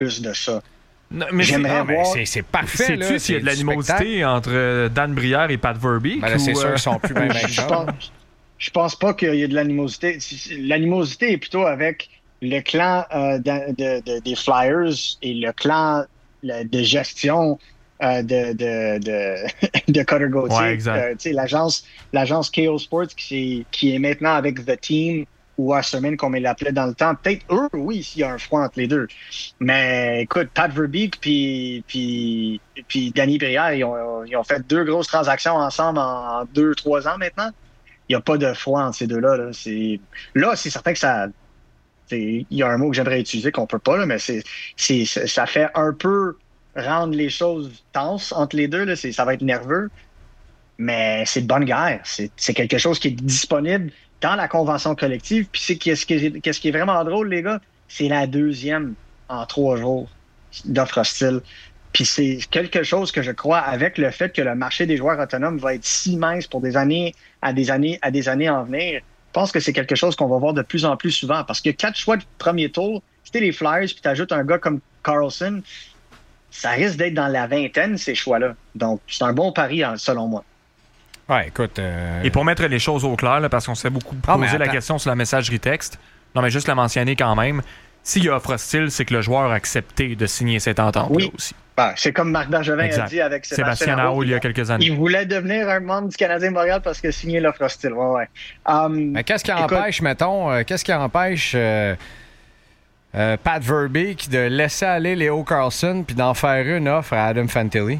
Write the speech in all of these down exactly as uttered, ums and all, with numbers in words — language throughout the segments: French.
plus de ça. Non, mais J'aimerais c'est, voir... c'est, c'est parfait. Sais-tu là, s'il y a de c'est l'animosité spectacle. entre Dan Brière et Pat Verbeek? Ben là, c'est ou, sûr euh... qu'ils sont plus bien Je pense, je pense pas qu'il y ait de l'animosité. L'animosité est plutôt avec le clan euh, de, de, de, des Flyers et le clan le, de gestion euh, de, de, de, de Cutter Gauthier. Ouais, exact. Euh, l'agence, l'agence K O Sports qui, qui est maintenant avec The Team ou Wasserman, comme il l'appelait dans le temps. Peut-être eux, oui, s'il y a un froid entre les deux. Mais écoute, Pat Verbeek puis, puis, puis Danny Brière, ils ont, ils ont fait deux grosses transactions ensemble en deux, trois ans maintenant. Il n'y a pas de froid entre ces deux-là. Là, c'est, là, c'est certain que ça... Il y a un mot que j'aimerais utiliser qu'on peut pas, là, mais c'est, c'est, ça fait un peu rendre les choses tenses entre les deux. Là, c'est, ça va être nerveux. Mais c'est de bonne guerre. C'est, c'est quelque chose qui est disponible dans la convention collective. Puis c'est qu'est-ce qui est, qu'est-ce qui est vraiment drôle, les gars, c'est la deuxième en trois jours d'offre hostile. Puis c'est quelque chose que je crois, avec le fait que le marché des joueurs autonomes va être si mince pour des années à des années à des années en venir. Je pense que c'est quelque chose qu'on va voir de plus en plus souvent. Parce que quatre choix de premier tour, si t'es les Flyers puis t'ajoutes un gars comme Carlson, ça risque d'être dans la vingtaine, ces choix-là. Donc, c'est un bon pari, selon moi. Ouais, écoute. Euh... Et pour mettre les choses au clair, là, parce qu'on s'est beaucoup posé ah, la question sur la messagerie texte, non, mais juste la mentionner quand même. S'il y a offre hostile, c'est que le joueur a accepté de signer cette entente-là oui. aussi. Ben, c'est comme Marc Bergevin exact. a dit avec Sébastien, Sébastien Aho il y a quelques années. Il voulait devenir un membre du Canadien de Montréal parce qu'il a signé l'offre hostile. Ouais, ouais. Um, Mais qu'est-ce qui écoute, empêche, mettons, euh, qu'est-ce qui empêche euh, euh, Pat Verbeek de laisser aller Leo Carlson puis d'en faire une offre à Adam Fantilli?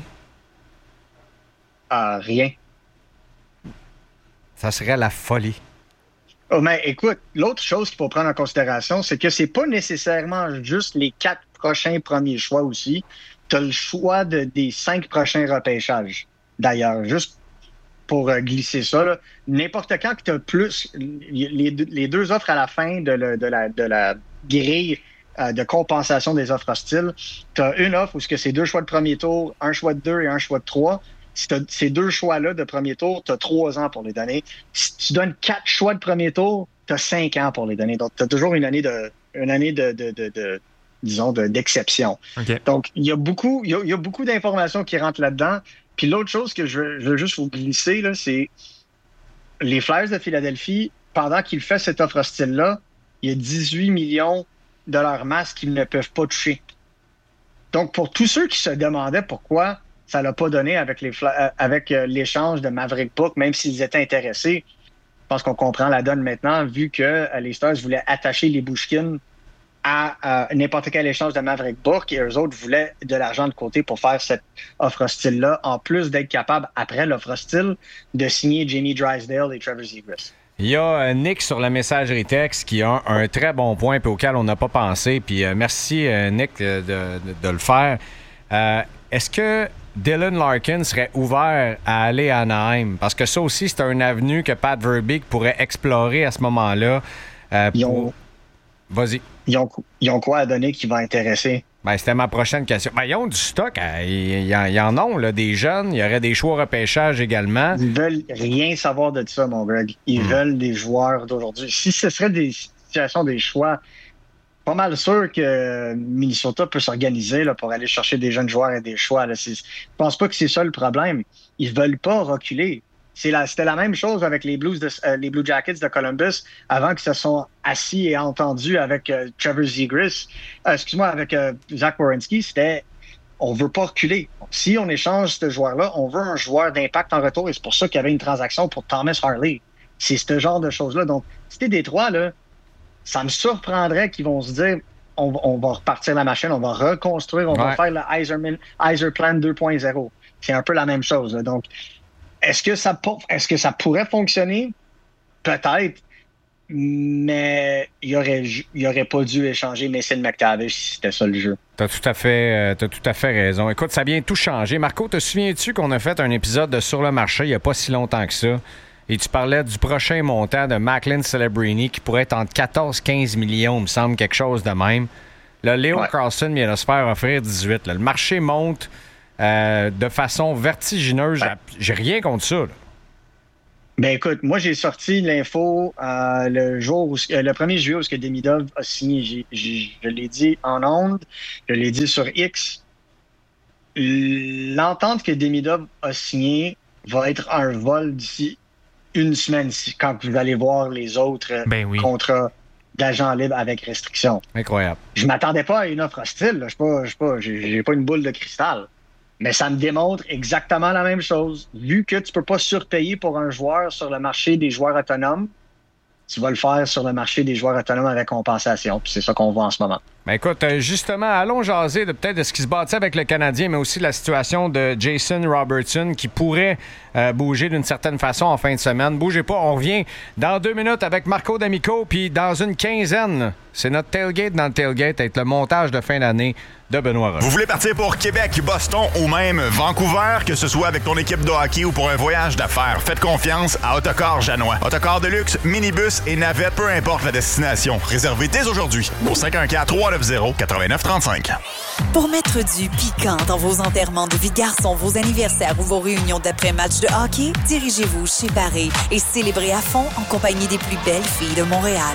Uh, rien. Ça serait la folie. Oh, mais écoute, l'autre chose qu'il faut prendre en considération, c'est que c'est pas nécessairement juste les quatre prochains premiers choix aussi. Tu as le choix de, des cinq prochains repêchages. D'ailleurs, juste pour euh, glisser ça, là, n'importe quand que tu as plus les, les deux offres à la fin de, le, de, la, de la grille euh, de compensation des offres hostiles, tu as une offre où c'est deux choix de premier tour, un choix de deux et un choix de trois. Si tu as ces deux choix-là de premier tour, tu as trois ans pour les donner. Si tu donnes quatre choix de premier tour, tu as cinq ans pour les donner. Donc, tu as toujours une année de, une année de, de, de, de disons, de, d'exception. Okay. Donc, il y a beaucoup, il y a, il y a beaucoup d'informations qui rentrent là-dedans. Puis l'autre chose que je veux, je veux juste vous glisser, là, c'est les Flyers de Philadelphie, pendant qu'ils font cette offre hostile-là, il y a dix-huit millions de leur masse qu'ils ne peuvent pas toucher. Donc, pour tous ceux qui se demandaient pourquoi ça l'a pas donné avec, les, avec l'échange de Maverick Book, même s'ils étaient intéressés, je pense qu'on comprend la donne maintenant, vu que les Stars voulaient attacher les Bushkin à euh, n'importe quel échange de Maverick Bourque et eux autres voulaient de l'argent de côté pour faire cette offre hostile-là, en plus d'être capable, après l'offre hostile, de signer Jamie Drysdale et Trevor Zegras. Il y a Nick sur la messagerie texte qui a un, un très bon point puis auquel on n'a pas pensé. Puis euh, merci, euh, Nick, de, de, de le faire. Euh, est-ce que Dylan Larkin serait ouvert à aller à Anaheim? Parce que ça aussi, c'est un avenue que Pat Verbeek pourrait explorer à ce moment-là. Euh, Ils pour... ont... Vas-y. Ils ont, ils ont quoi à donner qui va intéresser? Ben, c'était ma prochaine question. Ben, ils ont du stock. Ils, ils, en, ils en ont, là, des jeunes. Il y aurait des choix repêchage également. Ils veulent rien savoir de ça, mon Greg. Ils mmh. veulent des joueurs d'aujourd'hui. Si ce serait des situations des choix, pas mal sûr que Minnesota peut s'organiser là, pour aller chercher des jeunes joueurs et des choix. Là. Je pense pas que c'est ça le problème. Ils veulent pas reculer. C'est la, c'était la même chose avec les Blues de, euh, les Blue Jackets de Columbus avant qu'ils se sont assis et entendus avec euh, Trevor Zegras. Euh, excuse-moi, avec euh, Zach Werenski. C'était on veut pas reculer. Si on échange ce joueur-là, on veut un joueur d'impact en retour et c'est pour ça qu'il y avait une transaction pour Thomas Harley. C'est ce genre de choses-là. Donc, si t'es Détroit, là, ça me surprendrait qu'ils vont se dire on, on va repartir la machine, on va reconstruire, on ouais. va faire le Yzerman, Yzerplan deux point zéro. C'est un peu la même chose. Là. Donc, Est-ce que ça est-ce que ça pourrait fonctionner? Peut-être, mais il aurait il aurait pas dû échanger Mason McTavish si c'était ça le jeu. T'as tout à fait, t'as tout à fait raison. Écoute, ça vient tout changer. Marco, te souviens-tu qu'on a fait un épisode de Sur le marché il n'y a pas si longtemps que ça? Et tu parlais du prochain montant de Macklin Celebrini qui pourrait être entre quatorze et quinze millions, il me semble, quelque chose de même. Là, Leo ouais. Carlson vient de se faire offrir dix-huit. Là. Le marché monte Euh, de façon vertigineuse. Ben, j'ai rien contre ça. Là. Ben écoute, moi j'ai sorti l'info euh, le jour où, euh, le premier juillet où ce que Demidov a signé. J'ai, j'ai, je l'ai dit en ondes, je l'ai dit sur X. L'entente que Demidov a signée va être un vol d'ici une semaine, quand vous allez voir les autres ben oui. contrats d'agents libres avec restriction. Incroyable. Je m'attendais pas à une offre hostile. Là. Je pas, je pas, j'ai, j'ai pas une boule de cristal. Mais ça me démontre exactement la même chose. Vu que tu peux pas surpayer pour un joueur sur le marché des joueurs autonomes, tu vas le faire sur le marché des joueurs autonomes avec compensation. Puis c'est ça qu'on voit en ce moment. Ben écoute, justement, allons jaser de peut-être de ce qui se bâtit avec le Canadien, mais aussi de la situation de Jason Robertson qui pourrait euh, bouger d'une certaine façon en fin de semaine. Bougez pas, on revient dans deux minutes avec Marco D'Amico, puis dans une quinzaine, c'est notre tailgate dans le tailgate avec le montage de fin d'année de Benoît Roy. Vous voulez partir pour Québec, Boston ou même Vancouver, que ce soit avec ton équipe de hockey ou pour un voyage d'affaires, faites confiance à Autocar Janois. Autocar de luxe, minibus et navette, peu importe la destination. Réservez dès aujourd'hui au cinq un quatre, trois neuf zéro, neuf neuf trois cinq. Pour mettre du piquant dans vos enterrements de vie de garçon, vos anniversaires ou vos réunions d'après-match de hockey, dirigez-vous chez Paris et célébrez à fond en compagnie des plus belles filles de Montréal.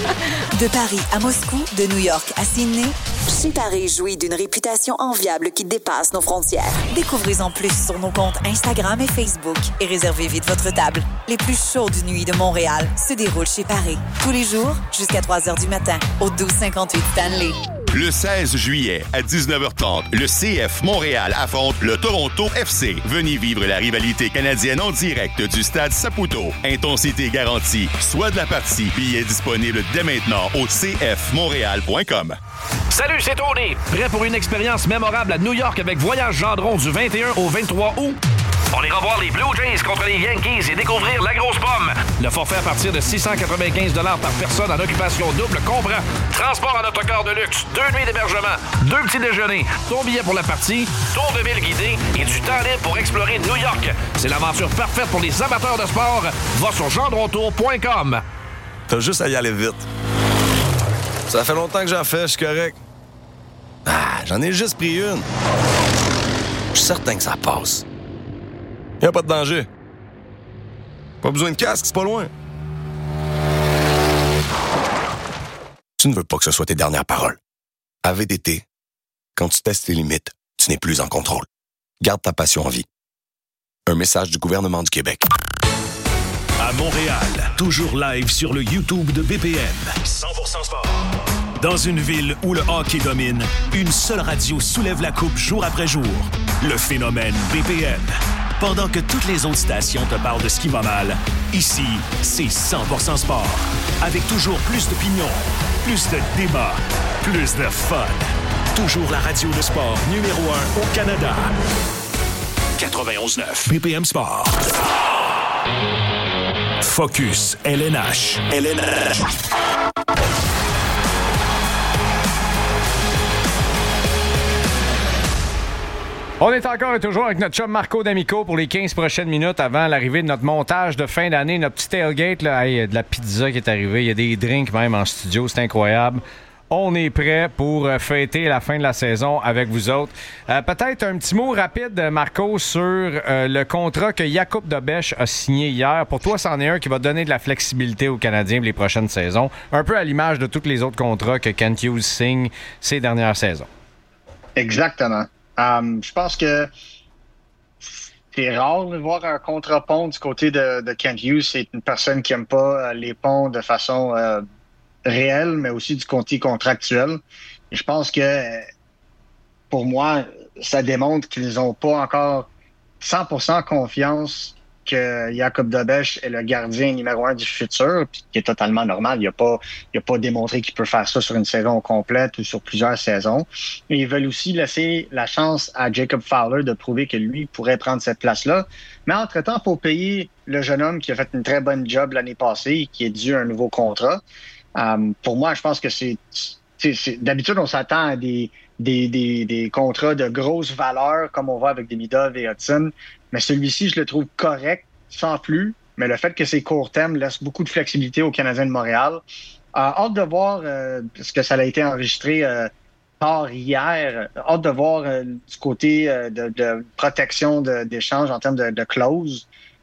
De Paris à Moscou, de New York à Sydney, chez Paris jouit d'une réputation enviable qui dépasse nos frontières. Découvrez-en plus sur nos comptes Instagram et Facebook et réservez vite votre table. Les plus chaudes nuits de Montréal se déroulent chez Paris. Tous les jours, jusqu'à trois heures du matin, au douze cinquante-huit Stanley. Le seize juillet à dix-neuf heures trente, le C F Montréal affronte le Toronto F C. Venez vivre la rivalité canadienne en direct du stade Saputo. Intensité garantie. Soit de la partie. Billets disponibles dès maintenant au c f montréal point com. Salut, c'est Tony. Prêt pour une expérience mémorable à New York avec Voyage Gendron du vingt et un au vingt-trois août? On ira voir les Blue Jays contre les Yankees et découvrir la grosse pomme. Le forfait à partir de six cent quatre-vingt-quinze dollars par personne en occupation double comprend transport en autocar de luxe, deux nuits d'hébergement, deux petits déjeuners, ton billet pour la partie, tour de ville guidé et du temps libre pour explorer New York. C'est l'aventure parfaite pour les amateurs de sport. Va sur gendrontour point com. T'as juste à y aller vite. Ça fait longtemps que j'en fais, je suis correct. Ah, j'en ai juste pris une. Je suis certain que ça passe. Y a pas de danger. Pas besoin de casque, c'est pas loin. Tu ne veux pas que ce soit tes dernières paroles. À V D T, quand tu testes tes limites, tu n'es plus en contrôle. Garde ta passion en vie. Un message du gouvernement du Québec. À Montréal, toujours live sur le YouTube de B P M. cent pour cent sport. Dans une ville où le hockey domine, une seule radio soulève la coupe jour après jour. Le phénomène B P M. Pendant que toutes les autres stations te parlent de ce qui va mal, ici, c'est cent pour cent sport. Avec toujours plus d'opinions, plus de débats, plus de fun. Toujours la radio de sport numéro un au Canada. quatre-vingt-onze neuf B P M Sport. Focus L N H. L N H. On est encore et toujours avec notre chum Marco D'Amico pour les quinze prochaines minutes avant l'arrivée de notre montage de fin d'année, notre petit tailgate. Là. Hey, il y a de la pizza qui est arrivée, il y a des drinks même en studio, c'est incroyable. On est prêt pour fêter la fin de la saison avec vous autres. Euh, peut-être un petit mot rapide, Marco, sur euh, le contrat que Jakub Dobeš a signé hier. Pour toi, c'en est un qui va donner de la flexibilité aux Canadiens pour les prochaines saisons, un peu à l'image de tous les autres contrats que Kent Hughes signe ces dernières saisons. Exactement. Um, je pense que c'est rare de voir un contre-pont du côté de, de Kent Hughes. C'est une personne qui n'aime pas les ponts de façon euh, réelle, mais aussi du côté contractuel. Et je pense que, pour moi, ça démontre qu'ils n'ont pas encore cent pour cent confiance que Jakub Dobeš est le gardien numéro un du futur, puis qui est totalement normal. Il n'a pas, il a pas démontré qu'il peut faire ça sur une saison complète ou sur plusieurs saisons. Mais ils veulent aussi laisser la chance à Jacob Fowler de prouver que lui pourrait prendre cette place-là. Mais entre-temps, il faut payer le jeune homme qui a fait une très bonne job l'année passée et qui est dû un nouveau contrat. Um, pour moi, je pense que c'est, c'est, c'est d'habitude, on s'attend à des, des, des, des contrats de grosse valeur, comme on voit avec Demidov et Hudson. Mais celui-ci, je le trouve correct, sans plus. Mais le fait que c'est court terme laisse beaucoup de flexibilité aux Canadiens de Montréal. Euh, hâte de voir, euh, parce que ça a été enregistré euh, tard hier, hâte de voir euh, du côté euh, de, de protection de, d'échange en termes de, de clause.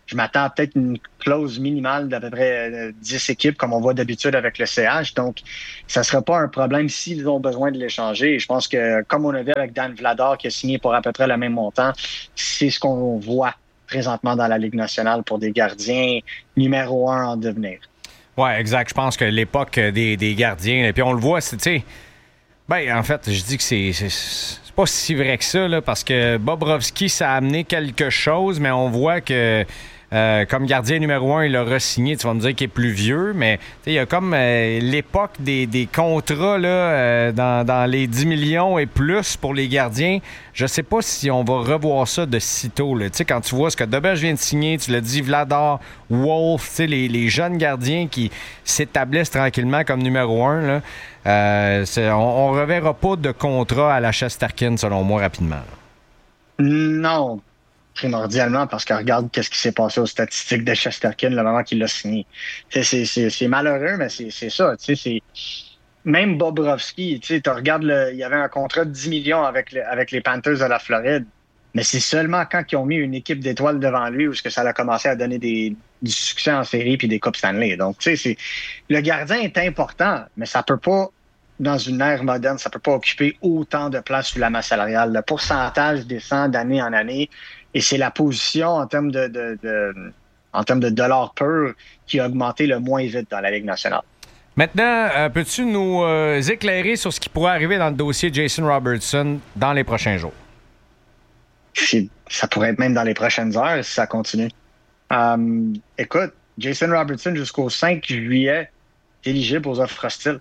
je m'attends à peut-être une clause minimale d'à peu près euh, dix équipes, comme on voit d'habitude avec le C H. Donc, ça ne sera pas un problème s'ils ont besoin de l'échanger. Et je pense que, comme on a vu avec Dan Vladar, qui a signé pour à peu près le même montant, c'est ce qu'on voit présentement dans la Ligue nationale pour des gardiens numéro un en devenir. Oui, exact. Je pense que l'époque des, des gardiens, et puis on le voit, c'est, tu sais, ben, en fait, je dis que c'est, c'est, c'est pas si vrai que ça, là, parce que Bobrovski, ça a amené quelque chose, mais on voit que Euh, comme gardien numéro un, il a re-signé. Tu vas me dire qu'il est plus vieux, mais il y a comme euh, l'époque des, des contrats là, euh, dans, dans les dix millions et plus pour les gardiens. Je sais pas si on va revoir ça de sitôt. Là. Quand tu vois ce que Dobberge vient de signer, tu l'as dit, Vladar, Wolf, les, les jeunes gardiens qui s'établissent tranquillement comme numéro un, là, euh, c'est, on ne reverra pas de contrat à la Shesterkin, selon moi, rapidement. Là. Non. Primordialement, parce que regarde qu'est-ce qui s'est passé aux statistiques de Shesterkin le moment qu'il l'a signé. C'est, c'est, c'est, c'est malheureux, mais c'est, c'est ça. C'est, même Bobrovski, tu regardes, le, il y avait un contrat de dix millions avec, le, avec les Panthers de la Floride, mais c'est seulement quand ils ont mis une équipe d'étoiles devant lui où que ça a commencé à donner des, du succès en série puis des Coupes Stanley. Donc, tu sais, c'est, le gardien est important, mais ça peut pas, dans une ère moderne, ça peut pas occuper autant de place sur la masse salariale. Le pourcentage descend d'année en année. Et c'est la position en termes de, de, de, en termes de dollars purs qui a augmenté le moins vite dans la Ligue nationale. Maintenant, euh, peux-tu nous euh, éclairer sur ce qui pourrait arriver dans le dossier Jason Robertson dans les prochains jours? C'est, ça pourrait être même dans les prochaines heures si ça continue. Um, écoute, Jason Robertson, jusqu'au cinq juillet, est éligible aux offres hostiles.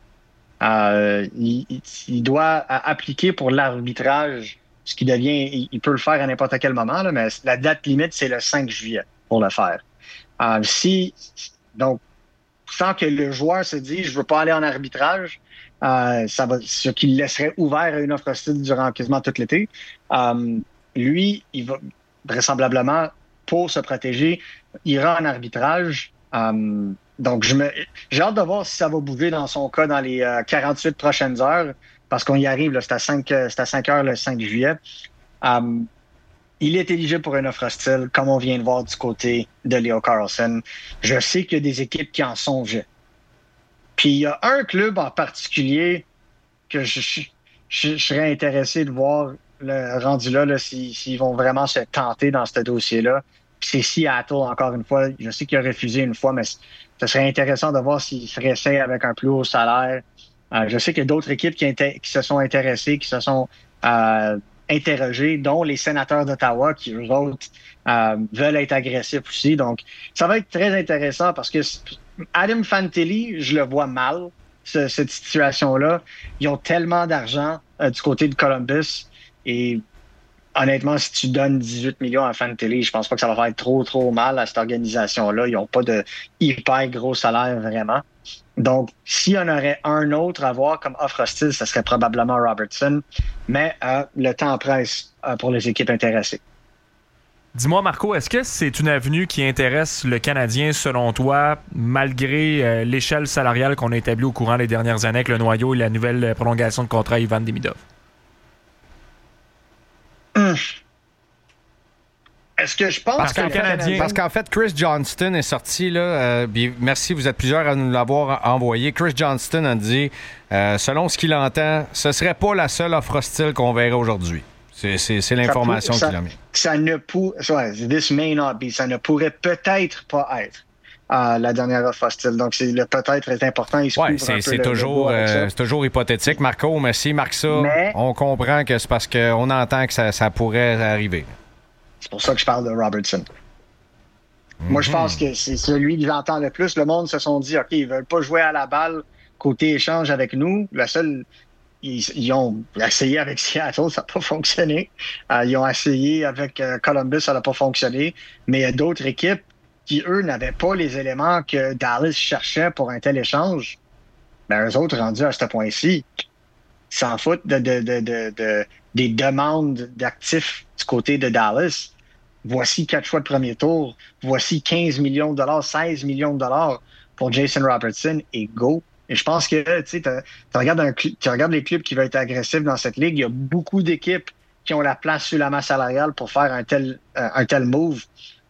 Euh, il, il doit appliquer pour l'arbitrage. Ce qui devient, il peut le faire à n'importe quel moment, là, mais la date limite, c'est le cinq juillet pour le faire. Euh, si, donc, sans que le joueur se dise, je veux pas aller en arbitrage, euh, ça va, ce qui le laisserait ouvert à une offre hostile durant quasiment tout l'été. Euh, lui, il va vraisemblablement, pour se protéger, ira en arbitrage. Euh, donc, je me, j'ai hâte de voir si ça va bouger dans son cas dans les euh, quarante-huit prochaines heures. Parce qu'on y arrive, là, c'est, à cinq, c'est à cinq heures le cinq juillet. Um, il est éligible pour une offre hostile, comme on vient de voir du côté de Leo Carlsson. Je sais qu'il y a des équipes qui en songeaient. Puis il y a un club en particulier que je, je, je, je serais intéressé de voir le rendu là, là s'ils, s'ils vont vraiment se tenter dans ce dossier-là. Puis c'est Seattle, encore une fois. Je sais qu'il a refusé une fois, mais ce serait intéressant de voir s'il se réessaye avec un plus haut salaire. Euh, je sais qu'il y a d'autres équipes qui, inter- qui se sont intéressées, qui se sont euh, interrogées, dont les Sénateurs d'Ottawa, qui, eux autres, euh, veulent être agressifs aussi. Donc, ça va être très intéressant parce que Adam Fantilli, je le vois mal, ce, cette situation-là. Ils ont tellement d'argent euh, du côté de Columbus et honnêtement, si tu donnes dix-huit millions à Fantilli, je pense pas que ça va faire trop, trop mal à cette organisation-là. Ils n'ont pas de hyper gros salaire, vraiment. Donc, s'il y en aurait un autre à voir comme offre hostile, ce serait probablement Robertson. Mais euh, le temps presse euh, pour les équipes intéressées. Dis-moi, Marco, est-ce que c'est une avenue qui intéresse le Canadien, selon toi, malgré euh, l'échelle salariale qu'on a établie au courant des dernières années avec le noyau et la nouvelle prolongation de contrat Ivan Demidov? Hum. Est-ce que je pense parce, que qu'en fait, parce qu'en fait, Chris Johnston est sorti, là, euh, merci, vous êtes plusieurs à nous l'avoir envoyé. Chris Johnston a dit, euh, selon ce qu'il entend, ce serait pas la seule offre hostile qu'on verrait aujourd'hui. C'est, c'est, c'est l'information ça, qu'il a mis. Ça ne pourrait, this may not be, ça ne pourrait peut-être pas être euh, la dernière offre hostile. Donc, c'est, le peut-être est important. Oui, c'est, c'est, toujours, euh, c'est toujours hypothétique, Marco, mais s'il marque ça, mais, on comprend que c'est parce qu'on entend que ça, ça pourrait arriver. C'est pour ça que je parle de Robertson. Mm-hmm. Moi, je pense que c'est celui que j'entends le plus. Le monde se sont dit, OK, ils veulent pas jouer à la balle côté échange avec nous. Le seul, ils, ils ont essayé avec Seattle, ça n'a pas fonctionné. Euh, ils ont essayé avec euh, Columbus, ça n'a pas fonctionné. Mais il y a d'autres équipes qui, eux, n'avaient pas les éléments que Dallas cherchait pour un tel échange. Ben, eux autres, rendus à ce point-ci, s'en foutent de, de, de, de, de, des demandes d'actifs du côté de Dallas. Voici quatre choix de premier tour. Voici quinze millions de dollars, seize millions de dollars pour Jason Robertson et go. Et je pense que tu regardes, tu regardes les clubs qui veulent être agressifs dans cette ligue. Il y a beaucoup d'équipes qui ont la place sur la masse salariale pour faire un tel, euh, un tel move.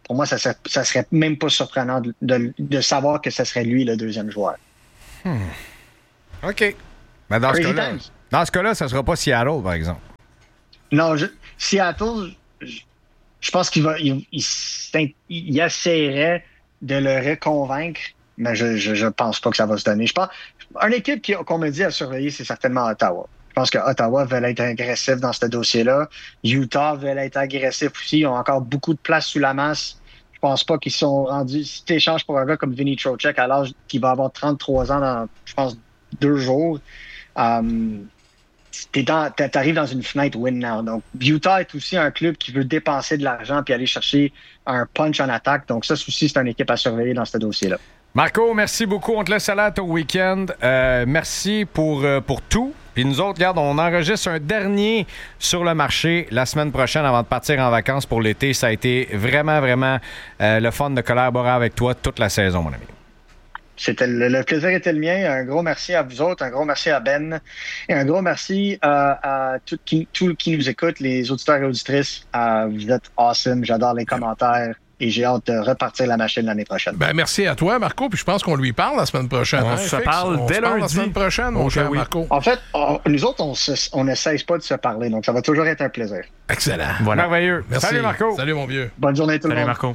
pour moi, ça serait, ça serait même pas surprenant de, de, de savoir que ce serait lui le deuxième joueur. Hmm. OK. Mais dans ce, cas-là, dans ce cas-là, ça ne sera pas Seattle, par exemple. Non, je, Seattle, je, je pense qu'il va, il, il, il, il essaierait de le reconvaincre, mais je, je, je pense pas que ça va se donner. Je pense, une équipe qui, qu'on me dit à surveiller, c'est certainement Ottawa. Je pense que Ottawa veut être agressif dans ce dossier-là. Utah veut être agressif aussi. Ils ont encore beaucoup de place sous la masse. Je pense pas qu'ils sont rendus. Si tu échanges pour un gars comme Vinny Trocheck à l'âge qu'il va avoir trente-trois ans dans, je pense, deux jours, um, t'arrives dans une fenêtre win now. Donc, Utah est aussi un club qui veut dépenser de l'argent puis aller chercher un punch en attaque. Donc, ça aussi, c'est une équipe à surveiller dans ce dossier-là. Marco, merci beaucoup. On te laisse aller à ton week-end. Euh, merci pour, euh, pour tout. Puis nous autres, regarde, on enregistre un dernier sur le marché la semaine prochaine avant de partir en vacances pour l'été. Ça a été vraiment, vraiment euh, le fun de collaborer avec toi toute la saison, mon ami. C'était le, le plaisir était le mien. Un gros merci à vous autres, un gros merci à Ben et un gros merci euh, à tout qui, tout qui nous écoute, les auditeurs et auditrices. Euh, vous êtes awesome. J'adore les commentaires. Et j'ai hâte de repartir la machine l'année prochaine. Ben, merci à toi, Marco. Puis je pense qu'on lui parle la semaine prochaine. On hein, se Fix? parle on dès se parle lundi. la semaine prochaine, mon okay, cher oui. Marco. En fait, on, nous autres, on ne cesse pas de se parler. Donc, ça va toujours être un plaisir. Excellent. Voilà. Merveilleux. Merci. Salut, Marco. Salut, mon vieux. Bonne journée tout Salut, le monde. Marco.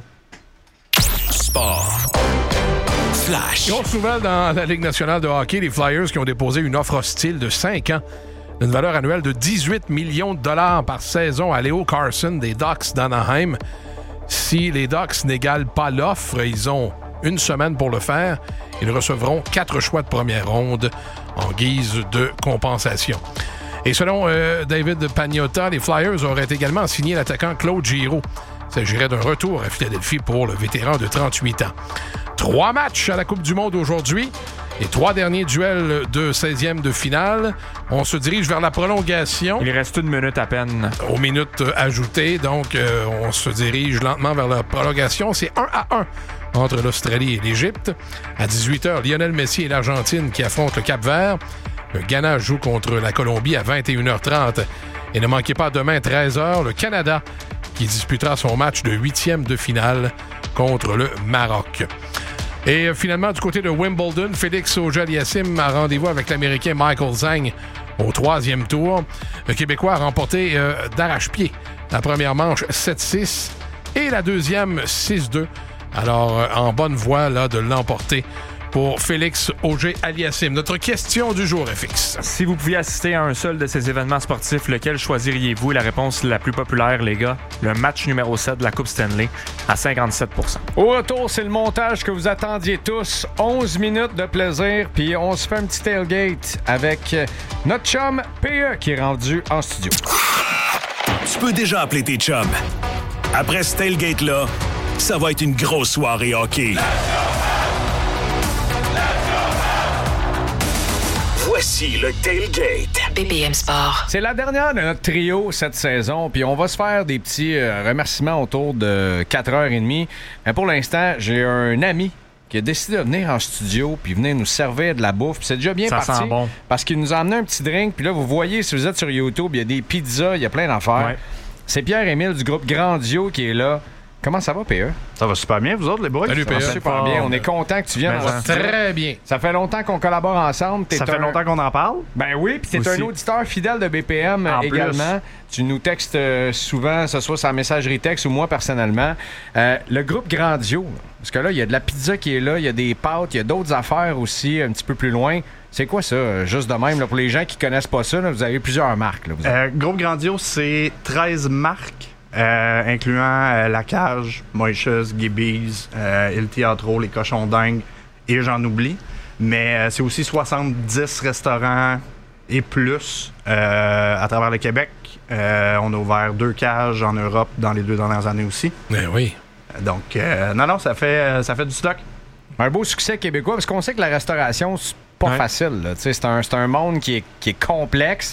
Sport. Flash. Grosse nouvelle dans la Ligue nationale de hockey, les Flyers qui ont déposé une offre hostile de cinq ans d'une valeur annuelle de dix-huit millions de dollars par saison à Leo Carson des Ducks d'Anaheim. Si les Ducks n'égalent pas l'offre, ils ont une semaine pour le faire. Ils recevront quatre choix de première ronde en guise de compensation. Et selon euh, David Pagnotta, les Flyers auraient également signé l'attaquant Claude Giroux. Il s'agirait d'un retour à Philadelphie pour le vétéran de trente-huit ans. Trois matchs à la Coupe du Monde aujourd'hui. Les trois derniers duels de seizième de finale. On se dirige vers la prolongation. Il reste une minute à peine. Aux minutes ajoutées, donc euh, on se dirige lentement vers la prolongation. C'est un à un entre l'Australie et l'Égypte. À dix-huit heures, Lionel Messi et l'Argentine qui affrontent le Cap-Vert. Le Ghana joue contre la Colombie à vingt et une heures trente. Et ne manquez pas demain, treize heures, le Canada qui disputera son match de huitième de finale contre le Maroc. Et finalement, du côté de Wimbledon, Félix Auger-Aliassime a rendez-vous avec l'Américain Michael Zhang au troisième tour. Le Québécois a remporté euh, d'arrache-pied la première manche sept six et la deuxième six deux. Alors, euh, en bonne voie là, de l'emporter pour Félix Auger-Aliassime. Notre question du jour est fixe. Si vous pouviez assister à un seul de ces événements sportifs, lequel choisiriez-vous? La réponse la plus populaire, les gars, le match numéro sept de la Coupe Stanley à cinquante-sept pour cent. Au retour, c'est le montage que vous attendiez tous. onze minutes de plaisir, puis on se fait un petit tailgate avec notre chum P E qui est rendu en studio. Tu peux déjà appeler tes chums. Après ce tailgate-là, ça va être une grosse soirée hockey. Voici le tailgate. B B M Sport. C'est la dernière de notre trio cette saison, puis on va se faire des petits euh, remerciements autour de quatre heures trente. Mais pour l'instant, j'ai un ami qui a décidé de venir en studio puis venir nous servir de la bouffe. Puis c'est déjà bien Ça parti sent bon. parce qu'il nous a amené un petit drink. Puis là, vous voyez, si vous êtes sur YouTube, il y a des pizzas, il y a plein d'affaires. Ouais. C'est Pierre-Émile du groupe Grandio qui est là. Comment ça va, P E? Ça va super bien, vous autres, les boys? Salut, Ça va P E. super bien. On est content que tu viennes. Ben, en studio. Très bien. Ça fait longtemps qu'on collabore ensemble. T'es Ça fait un- longtemps qu'on en parle? Ben oui, puis t'es Aussi. un auditeur fidèle de B P M En également. Tu nous textes euh, souvent, que ce soit sur la messagerie texte ou moi personnellement. Euh, le groupe Grandio, parce que là, il y a de la pizza qui est là, il y a des pâtes, il y a d'autres affaires aussi un petit peu plus loin. C'est quoi ça, euh, juste de même, là, pour les gens qui connaissent pas ça, là, vous avez plusieurs marques. Là, vous avez- Euh, Groupe Grandio, c'est treize marques, euh, incluant euh, La Cage, Moïcheuse, Gibby's, euh, Il Teatro, Les Cochons Dingues, et j'en oublie. Mais euh, c'est aussi soixante-dix restaurants et plus euh, à travers le Québec. Euh, on a ouvert deux cages en Europe dans les deux dernières années aussi. Ben oui. Donc, euh, non, non, ça fait, ça fait du stock. Un beau succès québécois, parce qu'on sait que la restauration, c'est pas Ouais. facile. Là. Tu sais, C'est un, c'est un monde qui est, qui est complexe.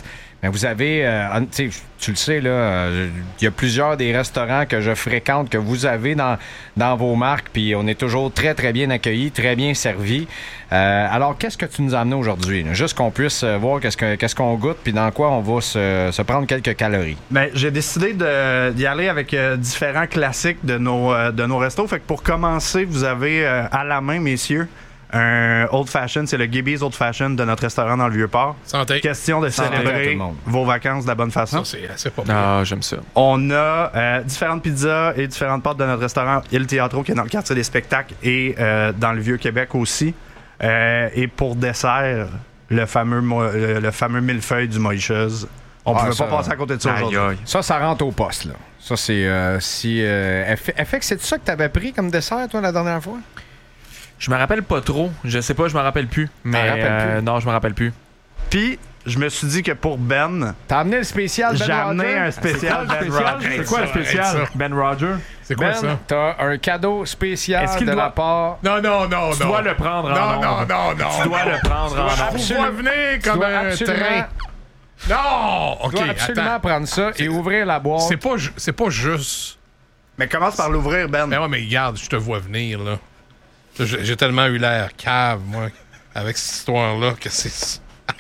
Mais vous avez, euh, tu le sais, là, il euh, y a plusieurs des restaurants que je fréquente que vous avez dans, dans vos marques, puis on est toujours très, très bien accueillis, très bien servis. Euh, alors, qu'est-ce que tu nous as amené aujourd'hui? Là? Juste qu'on puisse voir qu'est-ce, que, qu'est-ce qu'on goûte, puis dans quoi on va se, se prendre quelques calories. Bien, j'ai décidé de, d'y aller avec euh, différents classiques de nos, euh, de nos restos. Fait que pour commencer, vous avez euh, à la main, messieurs, un Old Fashioned, c'est le Gibby's Old Fashioned de notre restaurant dans le Vieux-Port. Santé. Question de Santé célébrer vos vacances de la bonne façon. Ça, c'est, c'est pas bien. Ah, j'aime ça. On a euh, différentes pizzas et différentes pâtes de notre restaurant Il Teatro, qui est dans le quartier des spectacles et euh, dans le Vieux-Québec aussi. Euh, et pour dessert, le fameux, mo- le, le fameux millefeuille du Moïcheuse. On ne Ah, pouvait ça, pas passer à côté de ça aïe, aujourd'hui. aïe. Ça, ça rentre au poste, là. Ça, c'est... Euh, si, euh, elle fait, elle fait que c'est ça que tu avais pris comme dessert, toi, la dernière fois? Je me rappelle pas trop. Je sais pas, je me rappelle plus. Mais rappelles euh, plus? non, je me rappelle plus. Puis, je me suis dit que pour Ben, T'as amené le spécial Ben j'ai Roger? amené un spécial Ben Rogers. C'est quoi le spécial? Ben Roger? C'est quoi Ben, ça? t'as un cadeau spécial Est-ce qu'il de doit- la part... Non, non, non, Tu non. dois le prendre en Non, non, ondes. non, non. Tu dois le prendre en ondes. Vous dois venir Tu comme dois un absolument, train. Non! tu OK, dois absolument attends. prendre ça et ouvrir la boîte. C'est pas, ju- c'est pas juste... mais commence par l'ouvrir, Ben. Mais ouais, mais regarde, je te vois venir, là. J'ai, j'ai tellement eu l'air cave, moi, avec cette histoire-là, que c'est...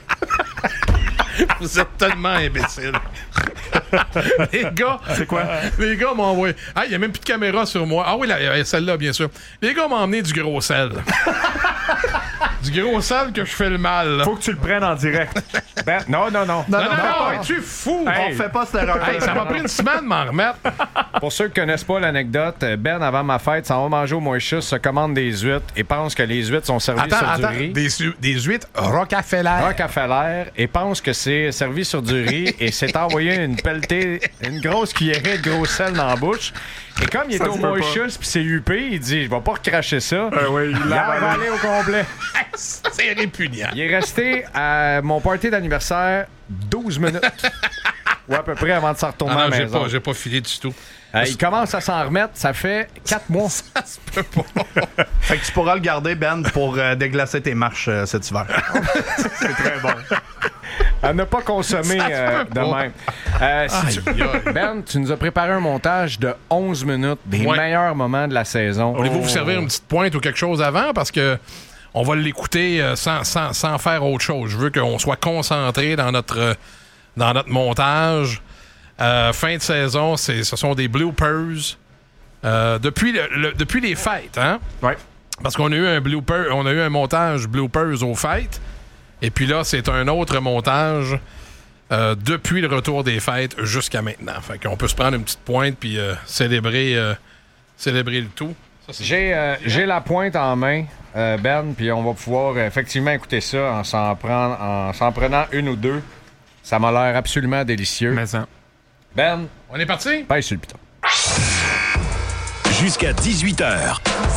Vous êtes tellement imbéciles. Les gars... C'est quoi? Les gars m'ont envoyé... Ah, il n'y a même plus de caméra sur moi. Ah oui, là, celle-là, bien sûr. Les gars m'ont emmené du gros sel. Du gros sel que je fais le mal, là. Faut que tu le prennes en direct. Ben, non, non, non. Non, non, non, non, non. es-tu fou? On fait pas cette erreur. Hey, ça m'a pris une semaine de m'en remettre. Pour ceux qui connaissent pas l'anecdote, Ben, avant ma fête, s'en va manger au Moïchus, se commande des huîtres et pense que les huîtres sont servies Attends, sur attends. du riz. Des, su- des huîtres Rockefeller. Rockefeller et pense que c'est servi sur du riz et s'est envoyé une pelletée, une grosse cuillerée de gros sel dans la bouche. Et comme il est Ça au se peut Moïchus puis c'est huppé, il dit je vais pas recracher ça. Euh, oui, il Il l'a a avalé. avalé au complet. C'est répugnant. Il est resté à mon party d'anniversaire douze minutes. Ou à peu près avant de s'en retourner Ah à non, la j'ai maison. pas, j'ai pas filé du tout. Euh, il commence à s'en remettre, ça fait quatre mois. Ça se peut pas. Fait que tu pourras le garder, Ben, pour euh, déglacer tes marches euh, cet hiver. C'est très bon. À ne pas consommer Ça se euh, peut de pas. même. Euh, si tu- Aïe, aïe. Ben, tu nous as préparé un montage de onze minutes des Ouais. meilleurs moments de la saison. Voulez-vous vous servir une petite pointe ou quelque chose avant? Parce que on va l'écouter euh, sans, sans, sans faire autre chose. Je veux qu'on soit concentré dans notre, euh, dans notre montage. Euh, fin de saison, c'est, ce sont des bloopers. Euh, depuis, le, le- depuis les fêtes, hein? Ouais. Parce qu'on a eu un blooper, on a eu un montage bloopers aux fêtes. Et puis là, c'est un autre montage euh, depuis le retour des fêtes jusqu'à maintenant. Fait qu'on peut se prendre une petite pointe puis euh, célébrer, euh, célébrer le tout. Ça, c'est- J'ai, euh, j'ai la pointe en main, euh, Ben, puis on va pouvoir euh, effectivement écouter ça en s'en, prendre, en s'en prenant une ou deux. Ça m'a l'air absolument délicieux. Mais ça. Ben, On est parti? pèse sur le piton. Jusqu'à dix-huit heures.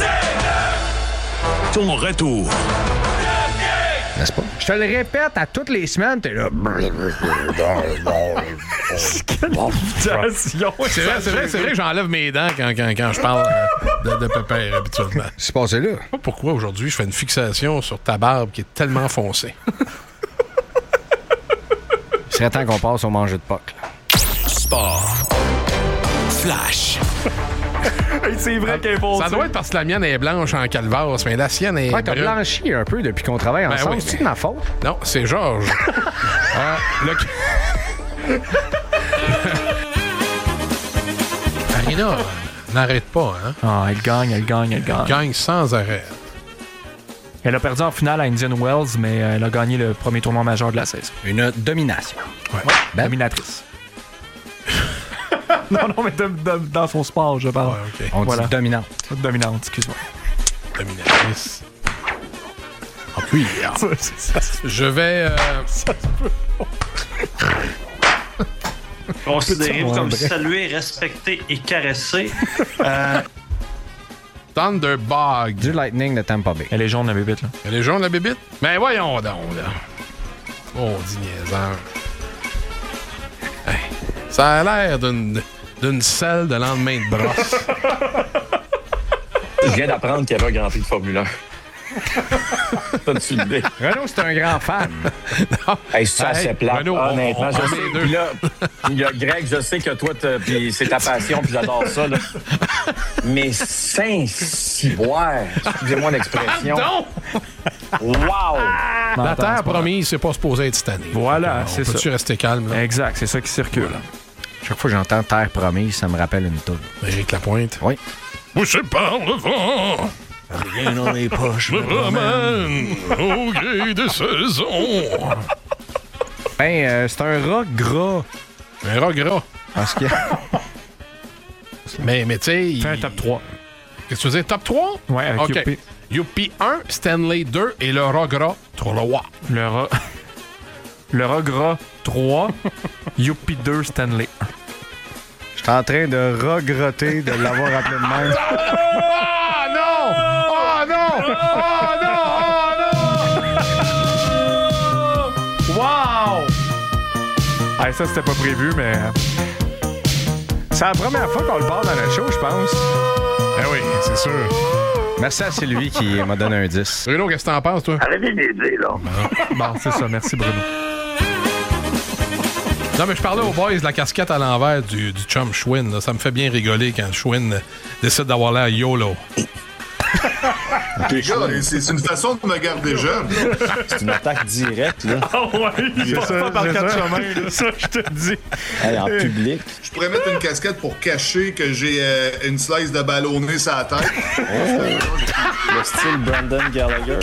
Ton retour. N'est-ce pas? Je te le répète à toutes les semaines, t'es là. Invitation. C'est vrai, c'est vrai, c'est vrai que j'enlève mes dents quand, quand, quand je parle euh, de, de pépère habituellement. C'est passé là. Je sais pas pourquoi aujourd'hui je fais une fixation sur ta barbe qui est tellement foncée. Il serait temps qu'on passe au manger de Pâques. là. Sport. Flash. Hey, c'est vrai qu'elle est foncée. Ça doit être parce que la mienne est blanche en calvasse, mais la sienne est. Ouais, t'as brune. blanchi un peu depuis qu'on travaille Ben ensemble. oui, C'est-tu mais- de ma faute? Non, c'est Georges. Euh, le... Marina n'arrête pas, hein? Ah, elle gagne, elle gagne, elle gagne. Gagne sans arrêt. Elle a perdu en finale à Indian Wells, mais elle a gagné le premier tournoi majeur de la saison. Une domination. Ouais. Ben? Dominatrice. non, non, mais de- de- dans son sport, je parle. Ouais, OK. On Voilà. dit dominante. Dominante, excuse-moi. Dominatrice. En cuillère. Ça, ça, ça, Je vais. euh, Considérez-vous comme bref. salué, respecté et caressé. Euh, Thunderbug. Du Lightning de Tampa Bay. Elle est jaune, la bébite, là. Elle est jaune, la bébite? Mais voyons donc, là. Oh, dit niaiseur. Hey, ça a l'air d'une, d'une selle de lendemain de brosse. Je viens d'apprendre qu'il y avait un Grand Prix de Formule un. T'as-tu l'idée? Renaud, c'est un grand fan. Hey, ça, Hey, c'est plat. Renaud, on- Honnêtement, on- je on sais. est deux. Puis là, il y a Greg, je sais que toi, t'as- puis c'est ta passion, puis j'adore ça. Là. Mais Saint-Ciboire, excusez-moi l'expression. Non! Wow! La terre promise, c'est pas supposé être cette année. Voilà, On c'est ça. peut-tu rester calme, là? Exact, c'est ça qui circule. Chaque fois que j'entends Terre promise, ça me rappelle une toune. Éric Lapointe. Oui. Poussé par le vent, Rien dans les poches. me ramène au gré des saisons. Ben, euh, c'est un rock gras. Un rat gras. Parce que... Mais, mais tu sais... Fais un il- top trois. Qu'est-ce que tu veux dire? Top trois? Ouais, avec OK. Youpi. Youpi un, Stanley deux et le rat gras trois. Le rat. Le rat gras trois. Youpi deux, Stanley un. J'étais en train de regretter de l'avoir appelé de même. Ah non! Oh non! Oh non! Oh non! Wow! Hey, ça, c'était pas prévu, mais. C'est la première fois qu'on le parle dans le show, je pense. Eh oui, c'est sûr. Merci à Sylvie qui m'a donné un dix. Bruno, qu'est-ce que t'en penses, toi? Arrêtez d'aider, là. Bon, c'est ça. Merci, Bruno. Non, mais je parlais aux boys de la casquette à l'envers du, du chum Schwinn. là. Ça me fait bien rigoler quand Schwinn décide d'avoir l'air YOLO. Les gars, c'est une façon de me garder jeune. C'est une attaque directe, là. Ah ouais, il C'est passe ça, pas par c'est quatre ça. chemins, là, ça, je te dis. Hey, en public. Je pourrais mettre une casquette pour cacher que j'ai euh, une slice de ballonné sur la tête. Le style Brandon Gallagher.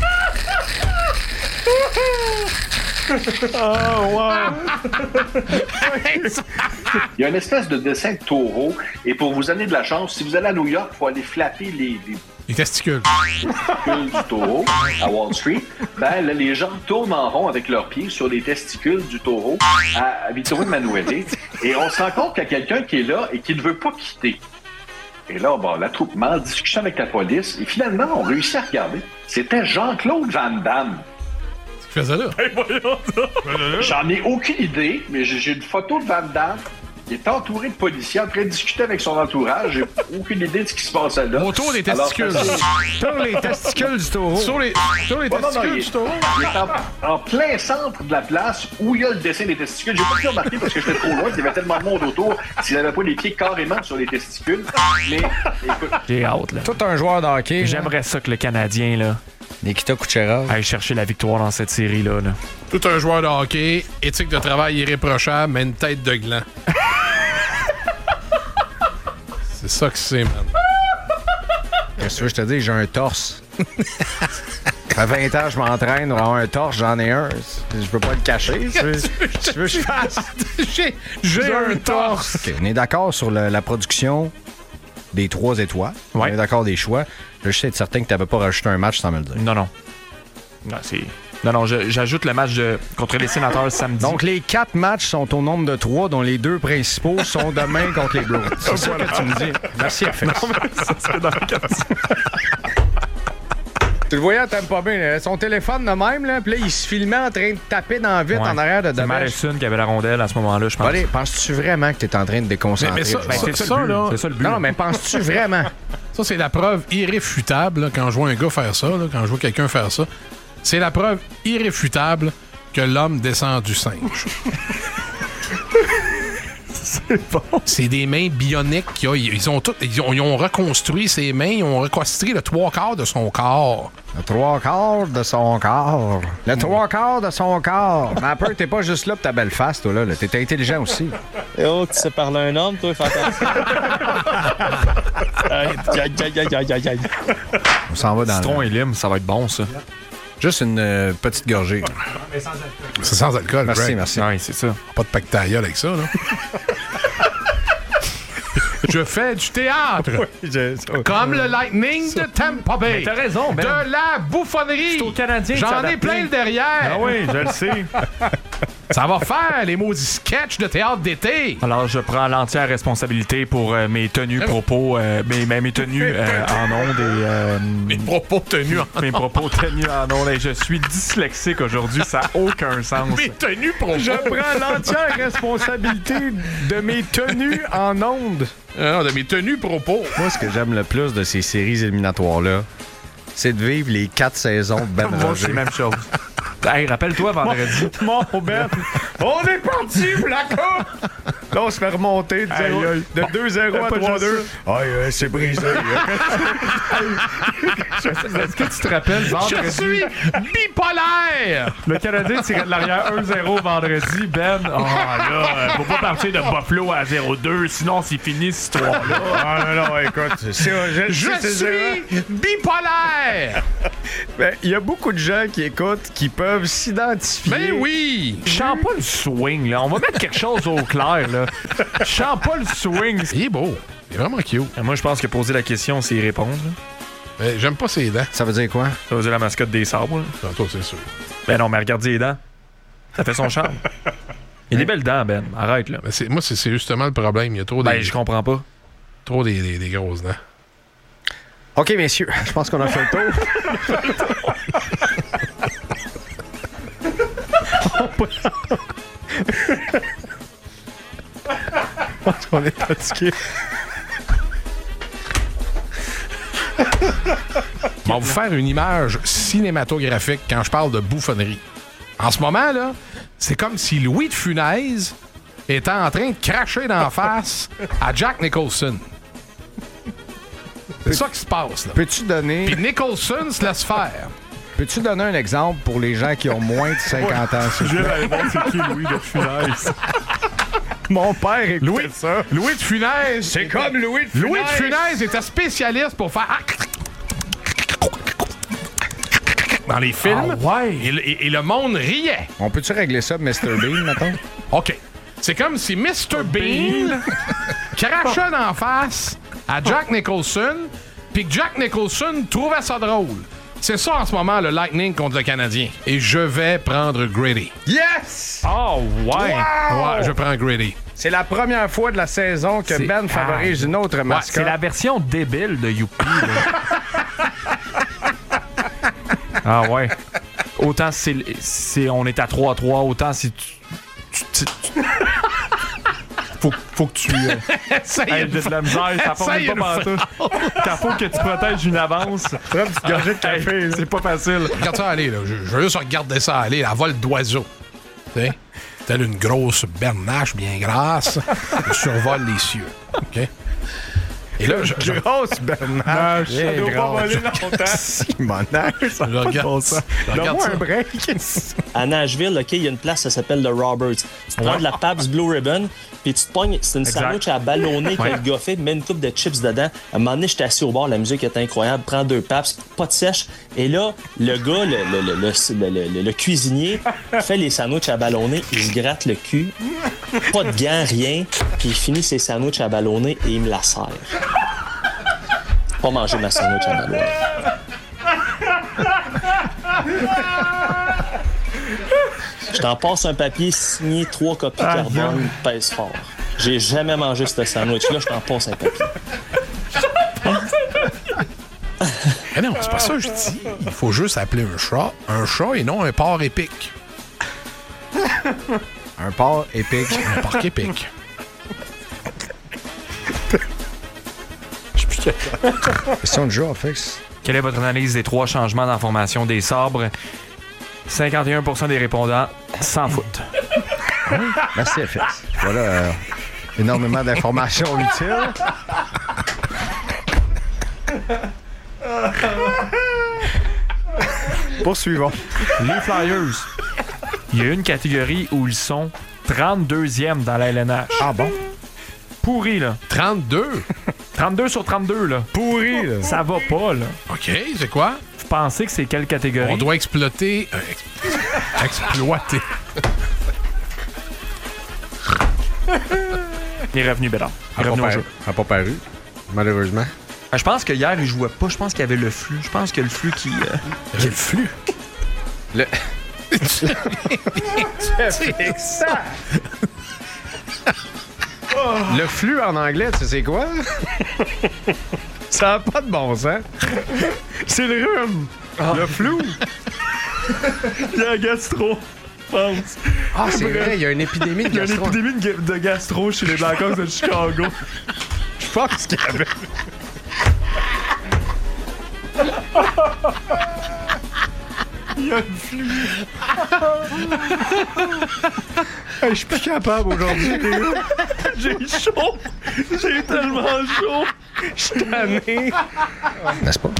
Oh, wow! Il y a une espèce de dessin de taureau, et pour vous donner de la chance, si vous allez à New York, il faut aller flatter les, les Les testicules. testicules du taureau à Wall Street. Ben, là, les gens tournent en rond avec leurs pieds sur les testicules du taureau à, à Vittorio Emanuele, et on se rend compte qu'il y a quelqu'un qui est là et qui ne veut pas quitter. Et là, bon, l'attroupement, discussion avec la police, et finalement, on réussit à regarder. C'était Jean-Claude Van Damme. Qu'est-ce que tu fais ça, là? J'en ai aucune idée, mais j'ai j'ai une photo de Van Damme. Il est entouré de policiers en train de discuter avec son entourage. J'ai aucune idée de ce qui se passait là. Autour des Alors, testicules. c'est- Sur les testicules du taureau. Sur les, sur les Ouais, non, non, testicules il- du taureau. Il est en, en plein centre de la place où il y a le dessin des testicules. J'ai pas pu remarquer parce que j'étais trop loin. Il y avait tellement de monde autour s'il n'avait pas les pieds carrément sur les testicules. Mais écoute, J'ai hâte, là. Tout un joueur de hockey. J'aimerais ça que le Canadien, là, Nikita Kucherov. aille chercher la victoire dans cette série-là. Là. Tout un joueur de hockey, éthique de travail irréprochable, mais une tête de gland. C'est ça que c'est, man. Qu'est-ce que tu veux, je te dis, j'ai un torse. Ça fait vingt ans que je m'entraîne pour avoir un torse, j'en ai un. Je peux pas le cacher. Tu veux, tu veux que je fasse? J'ai, j'ai un torse. OK, on est d'accord sur le- la production des trois étoiles. On est d'accord des choix. Je veux juste être certain que tu n'avais pas rajouté un match sans me le dire. Non, non. Non, c'est... Non, non, je- j'ajoute le match de... contre les Sénateurs samedi. Donc, les quatre matchs sont au nombre de trois, dont les deux principaux sont demain contre les Blues. C'est ça que tu me dis. Merci, F X. Non, mais ça serait dans le cas. Tu le voyais, t'aimes pas bien. là. Son téléphone de même, là, puis là, il se filmait en train de taper dans le vide Ouais. en arrière de C'est Dommage. Madison qui avait la rondelle à ce moment-là, je pense. Allez, penses-tu vraiment que t'es en train de déconcentrer? Mais- mais ça- le ben, joueur? c'est ça, le but. là. C'est ça le but. Non, mais penses-tu vraiment? Ça, c'est la preuve irréfutable, là, quand je vois un gars faire ça, là, quand je vois quelqu'un faire ça. C'est la preuve irréfutable que l'homme descend du singe. C'est bon. C'est des mains bioniques qu'il a. Ils ont, tout, ils, ont, ils ont reconstruit ses mains, ils ont reconstruit le trois quarts de son corps. Le trois quarts de son corps. Le trois quarts de son corps. Mais un peu, t'es pas juste là pour ta belle face, toi, là. là. T'es intelligent aussi. Et oh, tu sais parler un homme, toi, fais attention. Aïe, aïe, aïe, aïe, aïe, aïe. On s'en va dans Citron le... et lime, ça va être bon, ça. Juste une euh, petite gorgée. C'est sans alcool, Merci, Greg. merci. Oui, c'est ça. Pas de pactaïa avec ça, là. Je fais du théâtre. Comme le Lightning de Tampa Bay. Mais t'as raison, Ben. De la bouffonnerie. C'est au Canadien de J'en ai s'adapter. plein le derrière. Ah oui, je le sais. Ça va faire les maudits sketchs de théâtre d'été. Alors, je prends l'entière responsabilité pour euh, mes tenues, propos, euh, mes, mes, mes tenues euh, en ondes et... euh, Mes propos tenus en mes propos tenus en ondes. Et je suis dyslexique aujourd'hui, ça n'a aucun sens. Mes tenues propos. Je prends l'entière responsabilité de mes tenues en ondes. Ah, de mes tenues propos. Moi, ce que j'aime le plus de ces séries éliminatoires-là, c'est de vivre les quatre saisons de Ben Moi, Roger. c'est la même chose. Hey, rappelle-toi vendredi. Mon Ben, on est parti pour la coupe! Là, on se fait remonter de, Aïe, aïe. de deux zéro à Pas trois deux. juste Aïe, euh, c'est brisé. Est-ce que tu te rappelles vendredi? Je suis bipolaire! Le Canadien tirait de l'arrière un zéro vendredi. Ben, oh là, euh, faut pas partir de Buffalo à zéro deux, sinon c'est fini cette histoire-là. Ah non, non, écoute, c'est, je, Je c'est suis bipolaire! Ben, il y a beaucoup de gens qui écoutent qui peuvent s'identifier. Ben oui! Je sens pas le swing, là. On va mettre quelque chose au clair, là. Je sens pas le swing. Il est beau. Il est vraiment cute. Moi, je pense que poser la question, c'est y répondre. là. Ben, j'aime pas ses dents. Ça veut dire quoi? Ça veut dire la mascotte des sabres. là. Non, toi, c'est sûr. Ben non, mais regarde les dents. Ça fait son charme. Il y a des belles dents, Ben. Arrête, là. Ben, c'est, moi, c'est, c'est justement le problème. Il y a trop des, Ben, je comprends pas. trop des, des, des grosses dents. OK, messieurs, je pense qu'on a fait le tour. Je pense qu'on est fatigué. On va vous faire une image cinématographique quand je parle de bouffonnerie. En ce moment, là, c'est comme si Louis de Funès était en train de cracher d'en face à Jack Nicholson. C'est ça qui se passe, là. Peux-tu donner... Puis Nicholson se laisse faire. Peux-tu donner un exemple pour les gens qui ont moins de cinquante ans? Je vais aller voir c'est qui Louis de Funès. Mon père écoutait Louis, ça. Louis de Funès. C'est comme Louis de Funès. Louis de Funès était spécialiste pour faire... dans les films. Ah ouais. Et, le- et- et le monde riait. On peut-tu régler ça, mister Bean, mettons? OK. C'est comme si mister Bean crachait d'en face à Jack Nicholson, puis que Jack Nicholson trouvait ça drôle. C'est ça en ce moment, le Lightning contre le Canadien. Et je vais prendre Grady. Yes! Oh, ouais. Wow! Ouais, je prends Grady. C'est la première fois de la saison que C'est- Ben favorise Ah. une autre Ouais, mascotte. c'est la version débile de Youpi. là. Ah ouais. Autant c'est, c'est on est à trois à trois, autant si tu... tu- tu- tu- faut, faut que tu... Euh, Ça y hey, est, j'ai de la misère, ça ça part y même est, pas une pantoute. Quand faut que tu protèges une avance. Prends une petite gorgée de café. Hey, c'est pas facile. Regarde ça aller, là. Je, je veux juste regarder ça aller, la vol d'oiseau. Tu sais? Telle une grosse bernache bien grasse qui survole les cieux. OK? Et là, je, je, Grosse Bernard. ça doit pas voler longtemps. Simonaire, ça je n'a pas de regarde bon ça. sens. Je regarde Donne-moi ça. un break. À Nashville, OK, il y a une place, ça s'appelle le Roberts. Tu te prends de la Pabst Blue Ribbon, puis tu te pognes, c'est une Exact. sandwich à ballonner que Ouais. le gars fait, met une coupe de chips dedans. À un moment donné, j'étais assis au bord, la musique était incroyable, prends deux Pabst, pas de sèche. Et là, le gars, le, le, le, le, le- le- le cuisinier, fait les sandwichs à ballonner, il se gratte le cul, pas de gants, rien, puis il finit ses sandwichs à ballonner et il me la sert. Pas manger ma sandwich à ballonner. Je t'en passe un papier signé trois copies Ah, carbone, pèse fort. J'ai jamais mangé ce sandwich-là, je t'en passe un papier. Eh non, c'est pas ça que je dis. Il faut juste appeler un chat un chat et non un porc épique. Un porc épique. Un porc épique. Question de jour, fixe. Quelle est votre analyse des trois changements dans la formation des sabres? cinquante et un pour cent des répondants s'en foutent. Merci, F X. Voilà euh, énormément d'informations utiles. Poursuivons. Les Flyers, il y a une catégorie où ils sont trente-deuxième dans la L N H. Ah bon? Pourri, là. trente-deux? trente-deux sur trente-deux, là. Pourri, là. Ça va pas, là. OK, c'est quoi? Vous pensez que c'est quelle catégorie? On doit exploiter... euh, ex- exploiter. Il est revenu, Bédard. Il est n'a revenu pas, au paru. jeu. A pas paru, malheureusement. Ah, je pense que hier, il jouait pas. Je pense qu'il y avait le flux. Je pense que le flux qui... euh, J'ai le flux. Le... C'est ça! Le flux en anglais, tu sais quoi? Ça n'a pas de bon sens. C'est le rhume. Le flou. Il y a un gastro, je pense. Ah, c'est vrai, il y a une épidémie de Il y a une gastro. épidémie de, ga- de gastro chez les Blackhawks de Chicago. Je pense qu'il y avait... Il y a une flux. Hey, je suis plus capable aujourd'hui. J'ai chaud. J'ai tellement chaud. Je suis tanné. N'est-ce pas?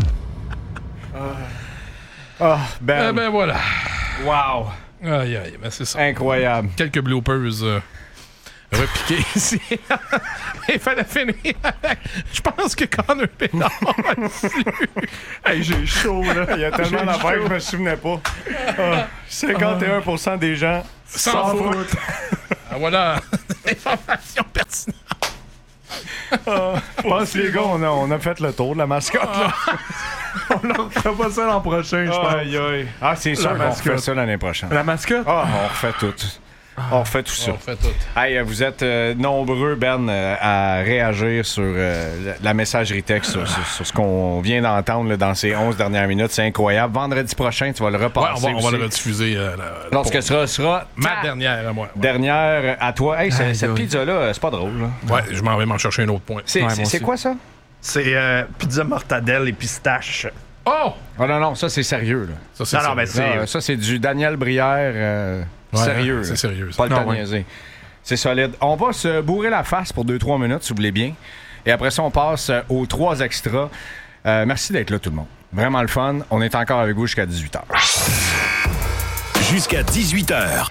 Ah, ben. Eh ben voilà. Wow. Aïe, aïe, ben c'est ça. Incroyable. Quelques bloopers euh, repiqués ici. Il fallait finir avec... Je pense que Connor Bedard a su. Hey, j'ai chaud, là. Il y a tellement J'ai d'affaires que chaud. je me souvenais pas. Ah, cinquante et un pour cent des gens Sans, sans faute. faute. Ah, voilà. Information pertinente. Ah, je pense, les gars, on a, on a fait le tour de la mascotte. Là. On ne refait pas ça l'an prochain, je pense. Aïe, aïe. Ah, c'est sûr La qu'on mascotte. refait ça l'année prochaine. La mascotte? Ah, on refait tout. On refait tout ça. On refait tout. Hey, euh, vous êtes euh, nombreux, Ben, euh, à réagir sur euh, la, la messagerie texte, sur, sur- sur ce qu'on vient d'entendre là, dans ces onze dernières minutes. C'est incroyable. Vendredi prochain, tu vas le Ouais, repasser on va, on va aussi. le rediffuser. Euh, la- Lorsque pour- ce sera, sera Ma ta dernière à moi. Ouais, dernière à toi. Hey, c'est- Aïe, cette aïe. pizza-là, euh, c'est pas drôle. Là. Ouais, je m'en vais m'en chercher un autre point. C'est Ouais, c'est- moi c'est aussi. quoi ça? C'est euh, pizza mortadelle et pistache. Oh! Oh non, non, ça c'est sérieux. Là. Ça, c'est Non, non, sérieux. mais c'est- Non, ça c'est du Daniel Brière euh, Ouais, sérieux. c'est là. sérieux, ça. Pas le Non, temps de ouais. niaiser. C'est solide. On va se bourrer la face pour deux trois minutes, si vous voulez bien. Et après ça, on passe euh, aux trois extras. Euh, merci d'être là, tout le monde. Vraiment le fun. On est encore avec vous jusqu'à dix-huit heures. Jusqu'à dix-huit heures.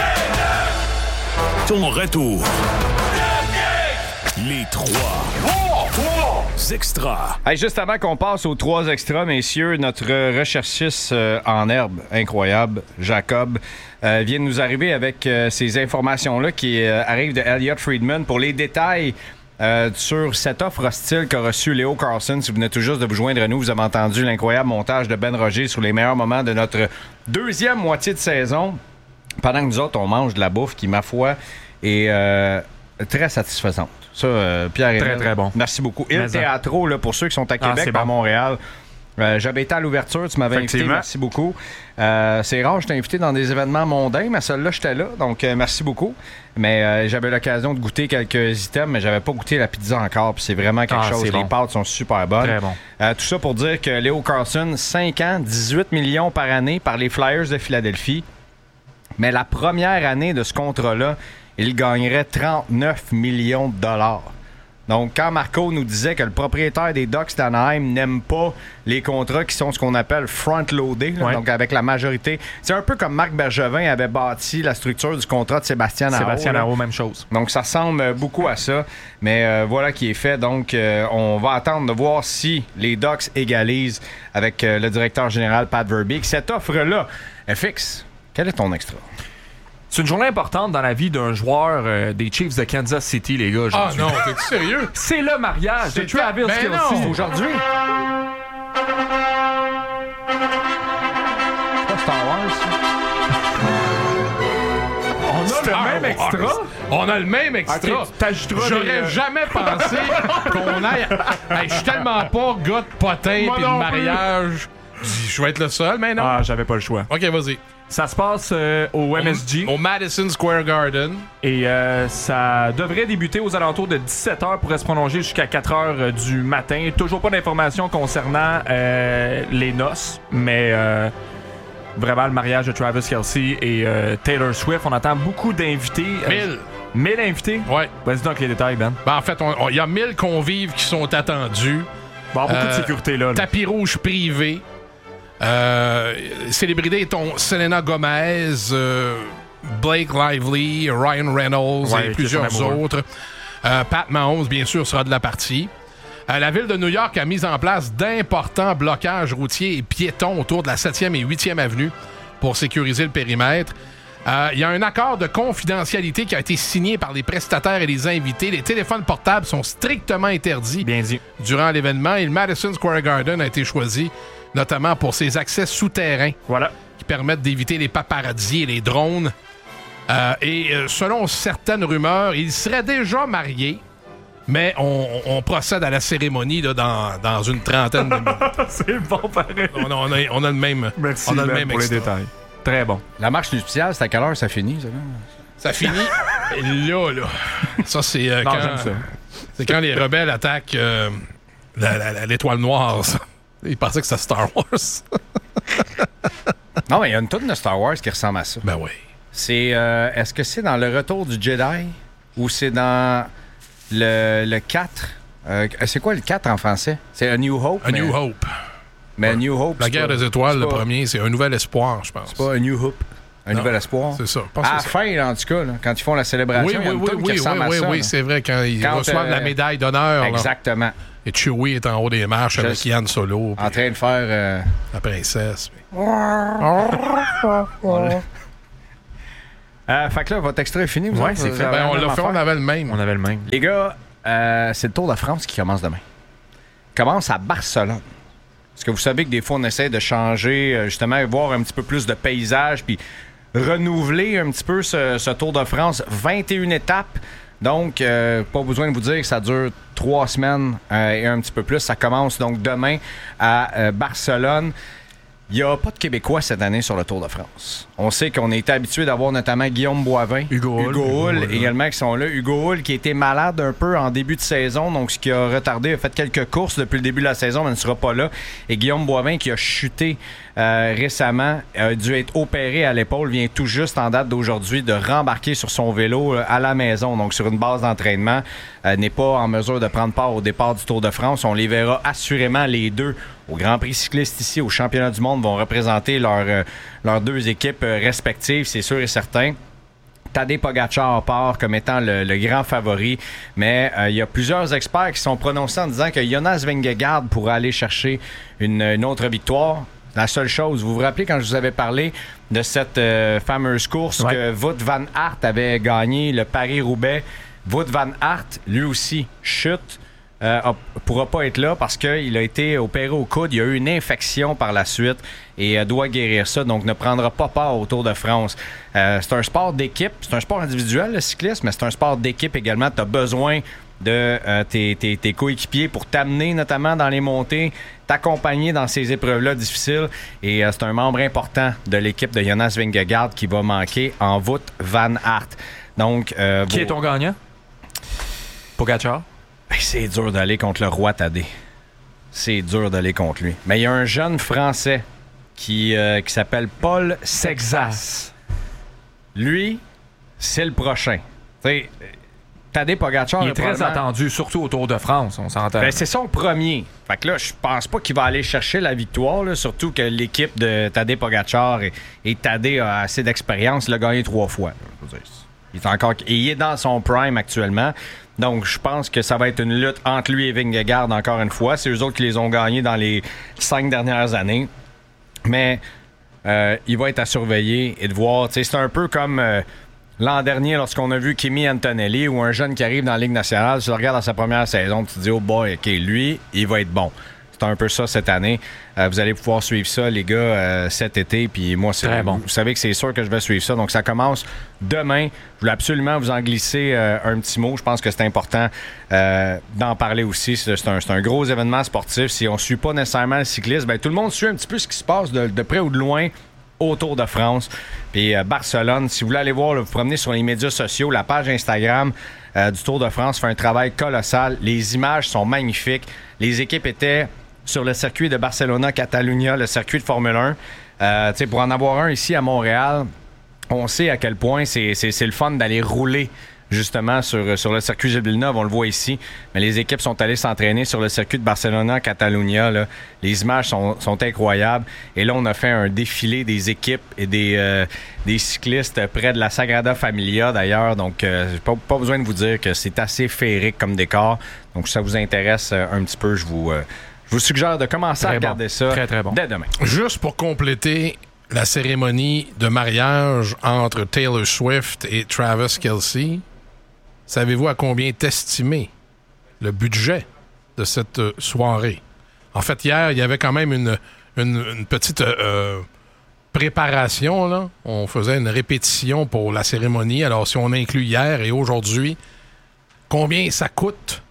Ton retour. Les trois. Extra. Hey, juste avant qu'on passe aux trois extras, messieurs, notre recherchiste euh, en herbe incroyable, Jacob, euh, vient de nous arriver avec euh, ces informations-là qui euh, arrivent de Elliot Friedman pour les détails euh, sur cette offre hostile qu'a reçue Léo Carlson. Si vous venez tout juste de vous joindre à nous, vous avez entendu l'incroyable montage de Ben Roger sur les meilleurs moments de notre deuxième moitié de saison. Pendant que nous autres, on mange de la bouffe qui, ma foi, est euh, très satisfaisante. Ça, euh, Pierre Très, Emile, très bon. merci beaucoup. Il Mais Teatro, là, pour ceux qui sont à Québec, c'est à bon. Montréal. Euh, J'avais été à l'ouverture, tu m'avais invité, Effectivement. merci beaucoup. Euh, c'est rare, je t'ai invité dans des événements mondains, mais celle-là, j'étais là, donc euh, merci beaucoup. Mais euh, j'avais l'occasion de goûter quelques items, mais j'avais pas goûté la pizza encore, puis c'est vraiment quelque Ah, chose. c'est Les bon. pâtes sont super bonnes. Très bon. Euh, tout ça pour dire que Léo Carlson, cinq ans, dix-huit millions par année par les Flyers de Philadelphie. Mais la première année de ce contrat-là, il gagnerait trente-neuf millions de dollars. Donc, quand Marco nous disait que le propriétaire des Ducks d'Anaheim n'aime pas les contrats qui sont ce qu'on appelle front-loadés, là, Ouais. donc avec la majorité, c'est un peu comme Marc Bergevin avait bâti la structure du contrat de Sébastien Aho. Sébastien là. Aho, même chose. Donc, ça ressemble beaucoup à ça. Mais euh, voilà qui est fait. Donc, euh, on va attendre de voir si les Ducks égalisent avec euh, le directeur général Pat Verbeek. Cette offre-là est fixe. Quel est ton extra? C'est une journée importante dans la vie d'un joueur euh, des Chiefs de Kansas City, les gars. Ah aujourd'hui. non, t'es-tu sérieux? C'est le mariage de C'est Travis ben Kelce non. aujourd'hui. Pas Star Wars, On a Star le même Wars. extra. On a le même extra. Ok, t'ajouteras J'aurais des, euh, jamais pensé qu'on aille. Hey, je suis tellement pas gars de potin Moi pis de non plus. mariage. Je vais être le seul, mais non. Ah, j'avais pas le choix. Ok, vas-y. Ça se passe euh, au M S G. Au Madison Square Garden. Et euh, ça devrait débuter aux alentours de dix-sept heures, pourrait se prolonger jusqu'à quatre heures euh, du matin. Toujours pas d'informations concernant euh, les noces, mais euh, vraiment le mariage de Travis Kelce et euh, Taylor Swift. On attend beaucoup d'invités. Mille. Mille invités? Ouais. Vas-y donc les détails, Ben. Ben, en fait, il y a mille convives qui sont attendus. Bon, beaucoup Euh, de sécurité là. là. Tapis rouge privé. Euh, célébrité dont Selena Gomez, euh, Blake Lively, Ryan Reynolds Ouais, et qui plusieurs sont amoureux. autres. Euh, Pat Mahomes, bien sûr, sera de la partie. Euh, la ville de New York a mis en place d'importants blocages routiers et piétons autour de la septième et huitième avenue pour sécuriser le périmètre. Euh, Il y a un accord de confidentialité qui a été signé par les prestataires et les invités. Les téléphones portables sont strictement interdits Bien dit. durant l'événement et le Madison Square Garden a été choisi notamment pour ses accès souterrains Voilà. qui permettent d'éviter les paparazzis et les drones. Euh, et euh, selon certaines rumeurs, il serait déjà marié, mais on, on procède à la cérémonie là, dans, dans une trentaine de minutes. C'est bon, pareil. On a, on a- on a le même, Merci on a le Ben, même pour les extra. détails. Très bon. La marche nuptiale, c'est à quelle heure ça finit, ça? Là? Ça finit là, là. Ça, c'est euh, Non, quand, j'aime ça. c'est quand les rebelles attaquent euh, la- la- la- l'étoile noire, ça. Il pensait que c'était Star Wars. Non, mais il y a une toune de Star Wars qui ressemble à ça. Ben oui. C'est, euh, est-ce que c'est dans Le Retour du Jedi ou c'est dans le, le quatre? Euh, c'est quoi le quatre en français? C'est A New Hope? A mais... New Hope. Mais A New Hope, La c'est guerre pas... des étoiles, le pas... premier, c'est Un Nouvel Espoir, je pense. C'est pas A New Hope. Un non, nouvel espoir. C'est ça. À la fin, là, en tout cas, là, quand ils font la célébration, oui, il y a une oui, toune oui, qui oui, ressemble oui, à oui, ça. oui, là. c'est vrai, quand ils Quand, reçoivent euh, la médaille d'honneur. Exactement. Là. Et Chewie est en haut des marches Juste avec Yann Solo. En train de faire... Euh... La princesse. euh, fait que là, votre extrait est fini. Oui, c'est fait. Ben, on l'a fait, on avait le même. On avait le même. Les gars, euh, c'est le Tour de France qui commence demain. Il commence à Barcelone. Parce que vous savez que des fois, on essaie de changer, euh, justement, voir un petit peu plus de paysage, puis renouveler un petit peu ce, ce Tour de France. vingt et une étapes. Donc, euh, pas besoin de vous dire que ça dure trois semaines euh, et un petit peu plus. Ça commence donc demain à euh, Barcelone. Il n'y a pas de Québécois cette année sur le Tour de France. On sait qu'on est habitué d'avoir notamment Guillaume Boivin, Hugo Hull, Hugo Hull Hugo Hull également qui sont là. Hugo Hull qui était malade un peu en début de saison, donc ce qui a retardé, a fait quelques courses depuis le début de la saison, mais ne sera pas là. Et Guillaume Boivin qui a chuté euh, récemment, a dû être opéré à l'épaule, vient tout juste en date d'aujourd'hui de rembarquer sur son vélo euh, à la maison, donc sur une base d'entraînement, euh, n'est pas en mesure de prendre part au départ du Tour de France. On les verra assurément les deux au Grand Prix cycliste ici, au Championnat du monde, vont représenter leur, euh, leurs deux équipes euh, respectives, c'est sûr et certain. Tadej Pogačar part comme étant le, le grand favori, mais il euh, y a plusieurs experts qui sont prononcés en disant que Jonas Vingegaard pourrait aller chercher une, une autre victoire. La seule chose, vous vous rappelez quand je vous avais parlé de cette euh, fameuse course ouais. que Wout van Aert avait gagné, le Paris-Roubaix. Wout van Aert, lui aussi, chute. Euh, pourra pas être là parce qu'il a été opéré au coude. Il a eu une infection par la suite et euh, doit guérir ça, donc ne prendra pas part au Tour de France. Euh, c'est un sport d'équipe, c'est un sport individuel, le cyclisme, mais c'est un sport d'équipe également. Tu as besoin de euh, tes, tes, tes coéquipiers pour t'amener notamment dans les montées, t'accompagner dans ces épreuves-là difficiles. Et euh, c'est un membre important de l'équipe de Jonas Vingegaard qui va manquer en Wout van Aert. Donc, euh, qui vous... est ton gagnant? Pogačar? C'est dur d'aller contre le roi Tadej. C'est dur d'aller contre lui. Mais il y a un jeune Français qui, euh, qui s'appelle Paul Sexas. Lui, c'est le prochain. T'sais, Tadej Pogačar... Il est très probablement... attendu, surtout au Tour de France, on s'entend. Ben, c'est son premier. Fait que là, je pense pas qu'il va aller chercher la victoire, là, surtout que l'équipe de Tadej Pogačar et, et Tadej a assez d'expérience. Il a gagné trois fois. Je veux dire, il est encore... Et il est dans son prime actuellement. Donc, je pense que ça va être une lutte entre lui et Vingegaard encore une fois. C'est eux autres qui les ont gagnés dans les cinq dernières années. Mais euh, il va être à surveiller et de voir. C'est un peu comme euh, l'an dernier lorsqu'on a vu Kimi Antonelli ou un jeune qui arrive dans la Ligue nationale. Tu le regardes dans sa première saison, tu te dis, oh boy, OK, lui, il va être bon. C'est un peu ça cette année. Euh, vous allez pouvoir suivre ça, les gars, euh, cet été. Puis moi, c'est très bon. Vous savez que c'est sûr que je vais suivre ça. Donc, ça commence demain. Je voulais absolument vous en glisser euh, un petit mot. Je pense que c'est important euh, d'en parler aussi. C'est, c'est, un, c'est un gros événement sportif. Si on ne suit pas nécessairement le cyclisme, bien, tout le monde suit un petit peu ce qui se passe de, de près ou de loin au Tour de France. Puis euh, Barcelone, si vous voulez aller voir, là, vous promenez sur les médias sociaux, la page Instagram euh, du Tour de France fait un travail colossal. Les images sont magnifiques. Les équipes étaient sur le circuit de Barcelona-Catalunya, le circuit de Formule un. Euh, pour en avoir un ici à Montréal, on sait à quel point c'est, c'est, c'est le fun d'aller rouler justement sur, sur le circuit Gilles Villeneuve, on le voit ici. Mais les équipes sont allées s'entraîner sur le circuit de Barcelona-Catalunya. Là. Les images sont, sont incroyables. Et là, on a fait un défilé des équipes et des, euh, des cyclistes près de la Sagrada Familia, d'ailleurs. Donc, euh, pas, pas besoin de vous dire que c'est assez féerique comme décor. Donc, si ça vous intéresse euh, un petit peu, je vous... Euh, Je vous suggère de commencer très à regarder bon. ça très, très bon. dès demain. Juste pour compléter la cérémonie de mariage entre Taylor Swift et Travis Kelce, savez-vous à combien est estimé le budget de cette soirée? En fait, hier, il y avait quand même une, une, une petite euh, préparation. Là. On faisait une répétition pour la cérémonie. Alors, si on inclut hier et aujourd'hui, combien ça coûte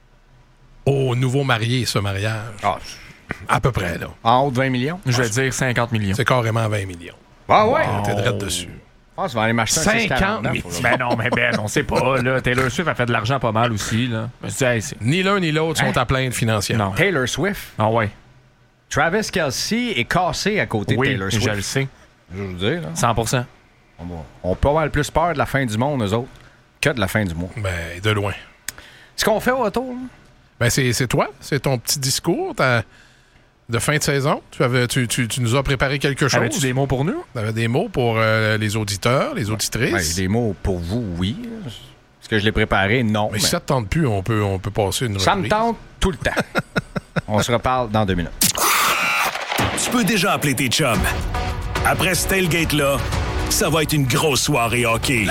aux nouveaux mariés, ce mariage? Ah, à peu près, là. En haut de vingt millions? Je vais dire cinquante millions. C'est carrément vingt millions. Ah ouais? Wow. T'es direct dessus. Ah, ça va aller m'acheter un cinquante millions. Ben non, mais Ben, on sait pas. Là. Taylor Swift a fait de l'argent pas mal aussi. Là. Je dis, hey, c'est... Ni l'un ni l'autre hein? sont à plaindre financièrement. Non. Taylor Swift? Ah ouais. Travis Kelce est cassé à côté oui, de Taylor Swift. je le sais. Je veux vous dire. Là. cent pour cent. On, on peut avoir le plus peur de la fin du monde, eux autres, que de la fin du mois. Ben, de loin. Ce qu'on fait au retour, ben, c'est, c'est toi. C'est ton petit discours ta, de fin de saison. Tu, avais, tu, tu, tu nous as préparé quelque chose. Avais-tu des mots pour nous? Tu avais des mots pour euh, les auditeurs, les auditrices? Ben, des mots pour vous, oui. Est-ce que je l'ai préparé? Non. Mais, mais... si ça ne te tente plus, on peut, on peut passer une reprise. Ça me tente tout le temps. On se reparle dans deux minutes. Tu peux déjà appeler tes chums. Après ce tailgate-là, ça va être une grosse soirée hockey.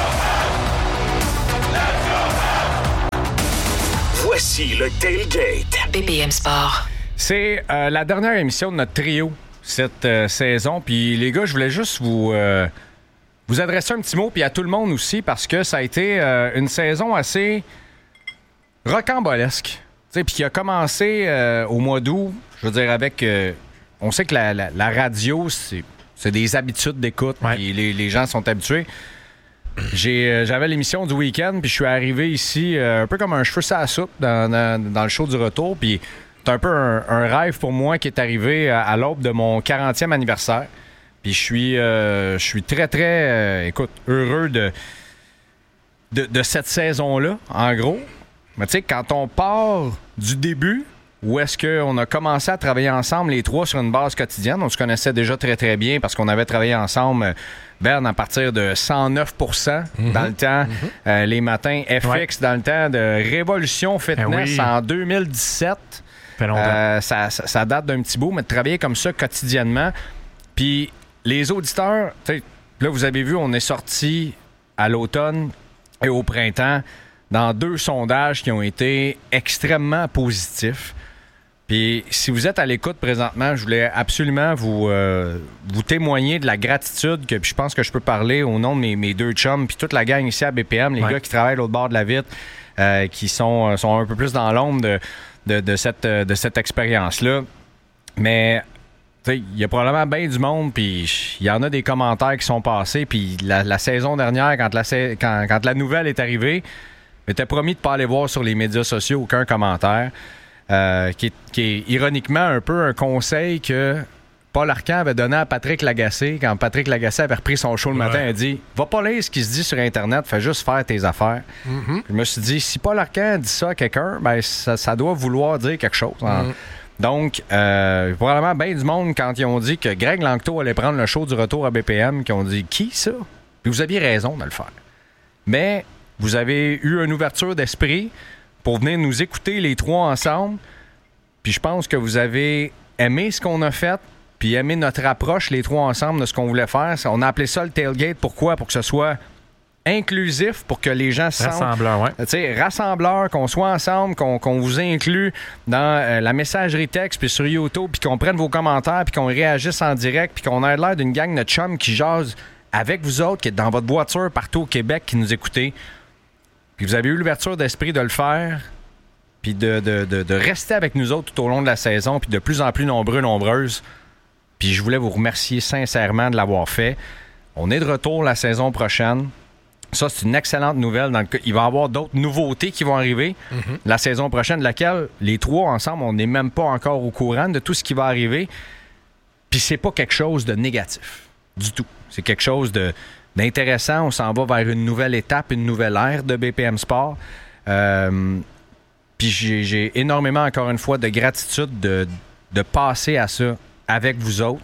Voici le tailgate. B P M Sport. C'est euh, la dernière émission de notre trio cette euh, saison. Puis les gars, je voulais juste vous, euh, vous adresser un petit mot, puis à tout le monde aussi, parce que ça a été euh, une saison assez rocambolesque. Puis qui a commencé euh, au mois d'août, je veux dire, avec... Euh, on sait que la, la, la radio, c'est, c'est des habitudes d'écoute, ouais. Puis les, les gens sont habitués. J'ai, euh, j'avais l'émission du week-end, puis je suis arrivé ici euh, un peu comme un cheveu sur la soupe dans, dans, dans le show du retour, puis c'est un peu un, un rêve pour moi qui est arrivé à, à l'aube de mon quarantième anniversaire. Puis je suis, euh, je suis très, très, euh, écoute, heureux de, de, de cette saison-là, en gros. Mais tu sais, quand on part du début, où est-ce qu'on a commencé à travailler ensemble, les trois, sur une base quotidienne, on se connaissait déjà très, très bien parce qu'on avait travaillé ensemble, Berne, à partir de cent neuf pour cent mm-hmm. dans le temps, mm-hmm. euh, les matins, F X ouais. dans le temps de Révolution Fitness ben oui. en deux mille dix-sept. Ça fait longtemps. Euh, ça, ça, ça date d'un petit bout, mais de travailler comme ça quotidiennement. Puis les auditeurs, là, vous avez vu, on est sorti à l'automne et au printemps dans deux sondages qui ont été extrêmement positifs. Puis si vous êtes à l'écoute présentement, je voulais absolument vous, euh, vous témoigner de la gratitude que puis je pense que je peux parler au nom de mes, mes deux chums puis toute la gang ici à B P M, les ouais. gars qui travaillent à l'autre bord de la vitre, euh, qui sont, sont un peu plus dans l'ombre de, de, de cette, de cette expérience-là. Mais il y a probablement bien du monde, puis il y en a des commentaires qui sont passés. Puis la, la saison dernière, quand la, quand, quand la nouvelle est arrivée, m'était promis de ne pas aller voir sur les médias sociaux aucun commentaire. Euh, qui, est, qui est ironiquement un peu un conseil que Paul Arcand avait donné à Patrick Lagacé quand Patrick Lagacé avait repris son show le matin. Ouais. Il a dit « Va pas lire ce qui se dit sur Internet, fais juste faire tes affaires. Mm-hmm. » Je me suis dit, si Paul Arcand dit ça à quelqu'un, ben ça, ça doit vouloir dire quelque chose. Hein. Mm-hmm. Donc, euh, probablement bien du monde, quand ils ont dit que Greg Langto allait prendre le show du retour à B P M, qui ont dit « Qui, ça? » Puis vous aviez raison de le faire. Mais vous avez eu une ouverture d'esprit pour venir nous écouter les trois ensemble. Puis je pense que vous avez aimé ce qu'on a fait, puis aimé notre approche, les trois ensemble, de ce qu'on voulait faire. On a appelé ça le tailgate. Pourquoi? Pour que ce soit inclusif, pour que les gens se sentent... Rassembleur, ouais. Tu sais, rassembleur, qu'on soit ensemble, qu'on, qu'on vous inclue dans euh, la messagerie texte, puis sur YouTube, puis qu'on prenne vos commentaires, puis qu'on réagisse en direct, puis qu'on ait l'air d'une gang de chums qui jase avec vous autres, qui est dans votre voiture partout au Québec, qui nous écoutez. Puis vous avez eu l'ouverture d'esprit de le faire, puis de, de, de, de rester avec nous autres tout au long de la saison, puis de plus en plus nombreux, nombreuses. Puis je voulais vous remercier sincèrement de l'avoir fait. On est de retour la saison prochaine. Ça, c'est une excellente nouvelle. Dans le cas, il va y avoir d'autres nouveautés qui vont arriver mm-hmm. la saison prochaine, laquelle les trois ensemble, on n'est même pas encore au courant de tout ce qui va arriver. Puis c'est pas quelque chose de négatif du tout. C'est quelque chose de... d'intéressant. On s'en va vers une nouvelle étape, une nouvelle ère de B P M Sport. Euh, puis j'ai, j'ai énormément, encore une fois, de gratitude de, de passer à ça avec vous autres.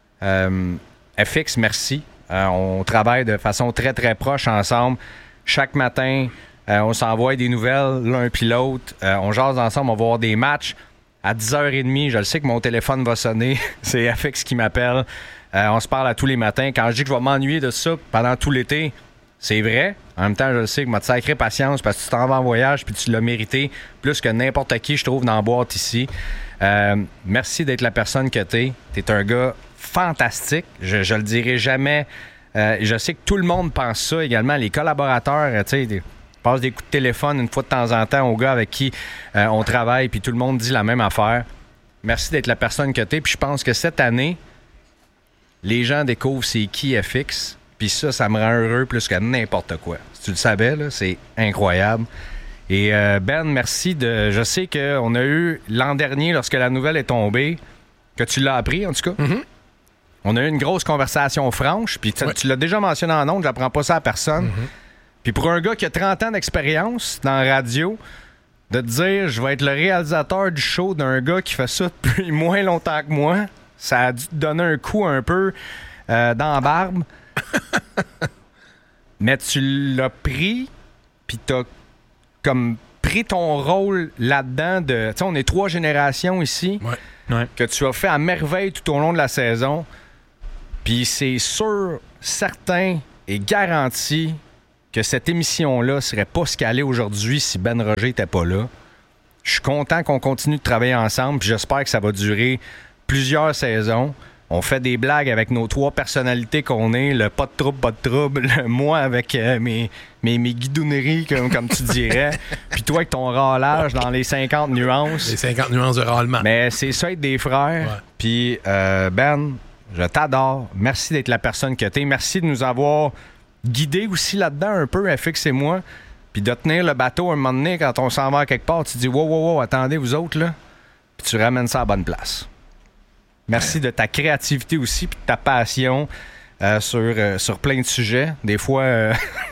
Euh, F X, merci. Euh, on travaille de façon très, très proche ensemble. Chaque matin, euh, on s'envoie des nouvelles l'un puis l'autre. Euh, on jase ensemble, on va voir des matchs. À dix heures trente, je le sais que mon téléphone va sonner. C'est F X qui m'appelle. Euh, on se parle à tous les matins. Quand je dis que je vais m'ennuyer de ça pendant tout l'été, c'est vrai. En même temps, je le sais que m'a sacré patience parce que tu t'en vas en voyage puis tu l'as mérité plus que n'importe qui, je trouve, dans la boîte ici. Euh, merci d'être la personne que t'es. T'es un gars fantastique. Je, je le dirai jamais. Euh, je sais que tout le monde pense ça également. Les collaborateurs, tu sais, passent des coups de téléphone une fois de temps en temps aux gars avec qui euh, on travaille puis tout le monde dit la même affaire. Merci d'être la personne que t'es. Puis je pense que cette année, les gens découvrent c'est qui F X, puis ça, ça me rend heureux plus que n'importe quoi. Si tu le savais, là, c'est incroyable. Et euh, Ben, merci de... Je sais qu'on a eu l'an dernier, lorsque la nouvelle est tombée, que tu l'as appris, en tout cas. Mm-hmm. On a eu une grosse conversation franche, puis ouais. tu l'as déjà mentionné en ondes, je n'apprends pas ça à personne. Mm-hmm. Puis pour un gars qui a trente ans d'expérience dans la radio, de te dire, je vais être le réalisateur du show d'un gars qui fait ça depuis moins longtemps que moi, ça a dû te donner un coup un peu euh, dans la barbe. Mais tu l'as pris, puis t'as comme pris ton rôle là-dedans de... Tu sais, on est trois générations ici, ouais. Ouais. que tu as fait à merveille tout au long de la saison. Puis c'est sûr, certain et garanti que cette émission-là serait pas ce qu'elle est aujourd'hui si Ben Roger n'était pas là. Je suis content qu'on continue de travailler ensemble, puis j'espère que ça va durer plusieurs saisons. On fait des blagues avec nos trois personnalités qu'on est, le pas de trouble, pas de trouble, moi avec euh, mes, mes, mes guidonneries, comme, comme tu dirais, puis toi avec ton râlage dans les cinquante nuances. Les cinquante nuances de râlement. Mais c'est ça être des frères. Ouais. Puis euh, Ben, je t'adore. Merci d'être la personne que t'es. Merci de nous avoir guidés aussi là-dedans un peu, F X et moi, puis de tenir le bateau un moment donné quand on s'en va à quelque part. Tu dis « Wow, wow, wow, attendez, vous autres, là », puis tu ramènes ça à la bonne place. Merci de ta créativité aussi, puis de ta passion euh, sur, euh, sur plein de sujets. Des fois, euh,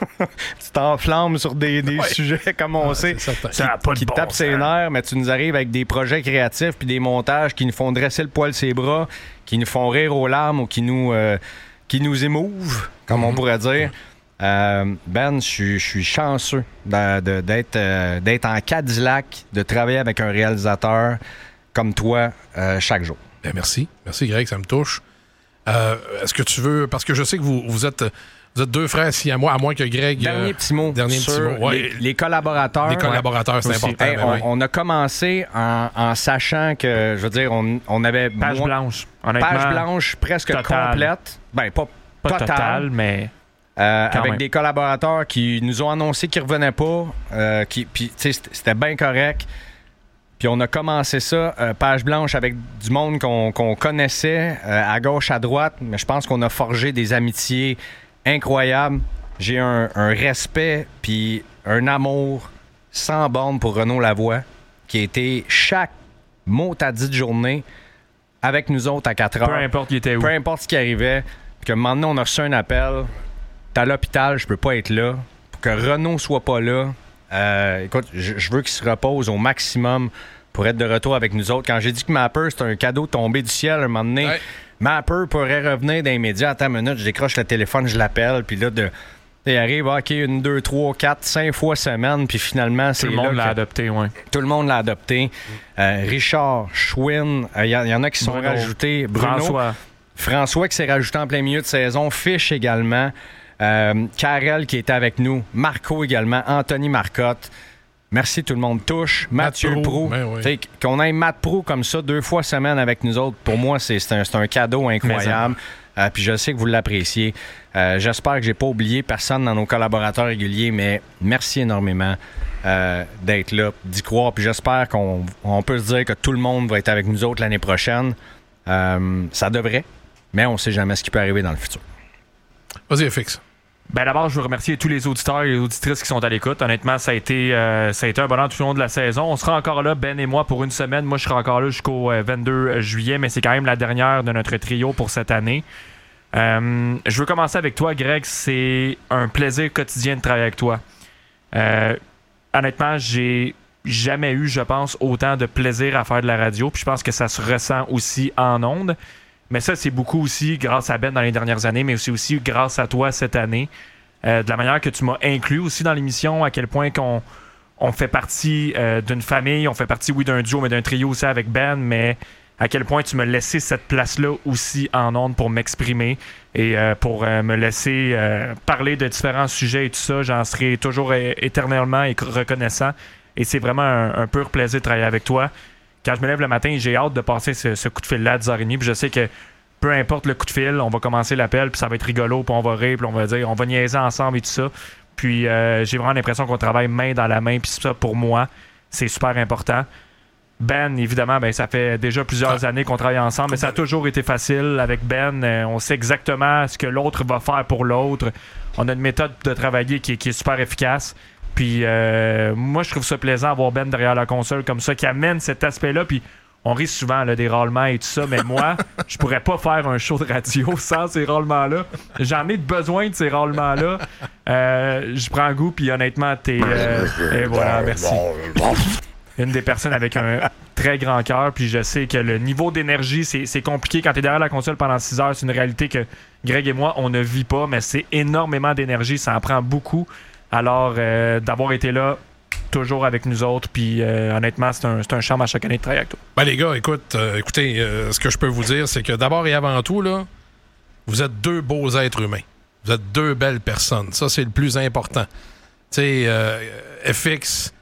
tu t'enflammes sur des, des ouais. sujets, comme on ouais, sait, ça, qui, ça pas qui bon tapent ses nerfs, mais tu nous arrives avec des projets créatifs puis des montages qui nous font dresser le poil ses bras, qui nous font rire aux larmes ou qui nous, euh, qui nous émouvent, comme mm-hmm. on pourrait dire. Euh, Ben, je suis chanceux de, de, d'être, euh, d'être en Cadillac, de travailler avec un réalisateur comme toi euh, chaque jour. Bien, merci. Merci, Greg, ça me touche. Euh, est-ce que tu veux... Parce que je sais que vous, vous, êtes, vous êtes deux frères, si à moi, à moins que Greg... Dernier euh, petit mot dernier sur petit mot. Ouais. Les, les collaborateurs. Les collaborateurs, ouais. c'est Aussi. important. Hey, on, ouais. on a commencé en, en sachant que, je veux dire, on, on avait... Page moi, blanche. Page blanche presque total. complète. Ben, pas, pas total, total, mais... Euh, avec même. des collaborateurs qui nous ont annoncé qu'ils ne revenaient pas. Euh, qui, puis, c'était bien correct. Puis on a commencé ça, euh, page blanche, avec du monde qu'on, qu'on connaissait, euh, à gauche, à droite. Mais je pense qu'on a forgé des amitiés incroyables. J'ai un, un respect puis un amour sans borne pour Renaud Lavoie, qui a été chaque mot à dit de journée avec nous autres à quatre heures. Peu importe qui était où. Peu importe ce qui arrivait. Puis que maintenant, on a reçu un appel. T'es à l'hôpital, je peux pas être là. Pour que Renaud soit pas là. Euh, écoute, je, je veux qu'il se repose au maximum pour être de retour avec nous autres. Quand j'ai dit que Mapper, c'était un cadeau tombé du ciel, un moment donné, ouais. Mapper pourrait revenir dans les médias. Attends une minute, je décroche le téléphone, je l'appelle, puis là, de, il arrive, OK, une, deux, trois, quatre, cinq fois semaine, puis finalement, c'est Tout le monde là l'a que... adopté, oui. Tout le monde l'a adopté. Euh, Richard, Schwinn, il euh, y, y en a qui sont Bruno. rajoutés. Bruno. François. François qui s'est rajouté en plein milieu de saison. Fish également. Euh, Karel qui était avec nous. Marco également. Anthony Marcotte. Merci tout le monde. Touche. Mathieu Matt Proulx. Ben oui. Qu'on ait Matt Proulx comme ça deux fois semaine avec nous autres, pour moi, c'est, c'est, un, c'est un cadeau incroyable. Euh, puis je sais que vous l'appréciez. Euh, j'espère que j'ai pas oublié personne dans nos collaborateurs réguliers, mais merci énormément euh, d'être là, d'y croire. Puis j'espère qu'on on peut se dire que tout le monde va être avec nous autres l'année prochaine. Euh, ça devrait, mais on sait jamais ce qui peut arriver dans le futur. Vas-y, F X. Ben d'abord, je veux remercier tous les auditeurs et les auditrices qui sont à l'écoute. Honnêtement, ça a été, euh, ça a été un bonheur tout au long de la saison. On sera encore là, Ben et moi, pour une semaine. Moi, je serai encore là jusqu'au euh, vingt-deux juillet, mais c'est quand même la dernière de notre trio pour cette année. Euh, je veux commencer avec toi, Greg. C'est un plaisir quotidien de travailler avec toi. Euh, honnêtement, j'ai jamais eu, je pense, autant de plaisir à faire de la radio. Puis je pense que ça se ressent aussi en ondes. Mais ça, c'est beaucoup aussi grâce à Ben dans les dernières années, mais c'est aussi grâce à toi cette année. Euh, de la manière que tu m'as inclus aussi dans l'émission, à quel point qu'on on fait partie euh, d'une famille, on fait partie, oui, d'un duo, mais d'un trio aussi avec Ben, mais à quel point tu m'as laissé cette place-là aussi en ondes pour m'exprimer et euh, pour euh, me laisser euh, parler de différents sujets et tout ça. J'en serai toujours é- éternellement et reconnaissant. Et c'est vraiment un, un pur plaisir de travailler avec toi. Quand je me lève le matin, j'ai hâte de passer ce, ce coup de fil-là à dix heures trente. Puis je sais que peu importe le coup de fil, on va commencer l'appel, puis ça va être rigolo, puis on va rire, puis on va dire, on va niaiser ensemble et tout ça. Puis euh, j'ai vraiment l'impression qu'on travaille main dans la main, puis ça, pour moi, c'est super important. Ben, évidemment, ben ça fait déjà plusieurs ah. années qu'on travaille ensemble, mais ça a toujours été facile avec Ben. Euh, on sait exactement ce que l'autre va faire pour l'autre. On a une méthode de travailler qui, qui est super efficace. Puis euh, moi, je trouve ça plaisant d'avoir Ben derrière la console comme ça, qui amène cet aspect-là. Puis on rit souvent là, des râlements et tout ça, mais moi, je pourrais pas faire un show de radio sans ces râlements-là. J'en ai besoin de ces râlements-là. Euh, je prends goût, puis honnêtement, t'es... Euh, et voilà, merci. Une des personnes avec un très grand cœur, puis je sais que le niveau d'énergie, c'est, c'est compliqué. Quand t'es derrière la console pendant six heures, c'est une réalité que Greg et moi, on ne vit pas, mais c'est énormément d'énergie, ça en prend beaucoup. Alors, euh, d'avoir été là, toujours avec nous autres, puis euh, honnêtement, c'est un, c'est un charme à chaque année de travailler avec toi. Ben les gars, écoute, euh, écoutez, euh, ce que je peux vous dire, c'est que d'abord et avant tout, là, vous êtes deux beaux êtres humains. Vous êtes deux belles personnes. Ça, c'est le plus important. Tu sais, euh, F X...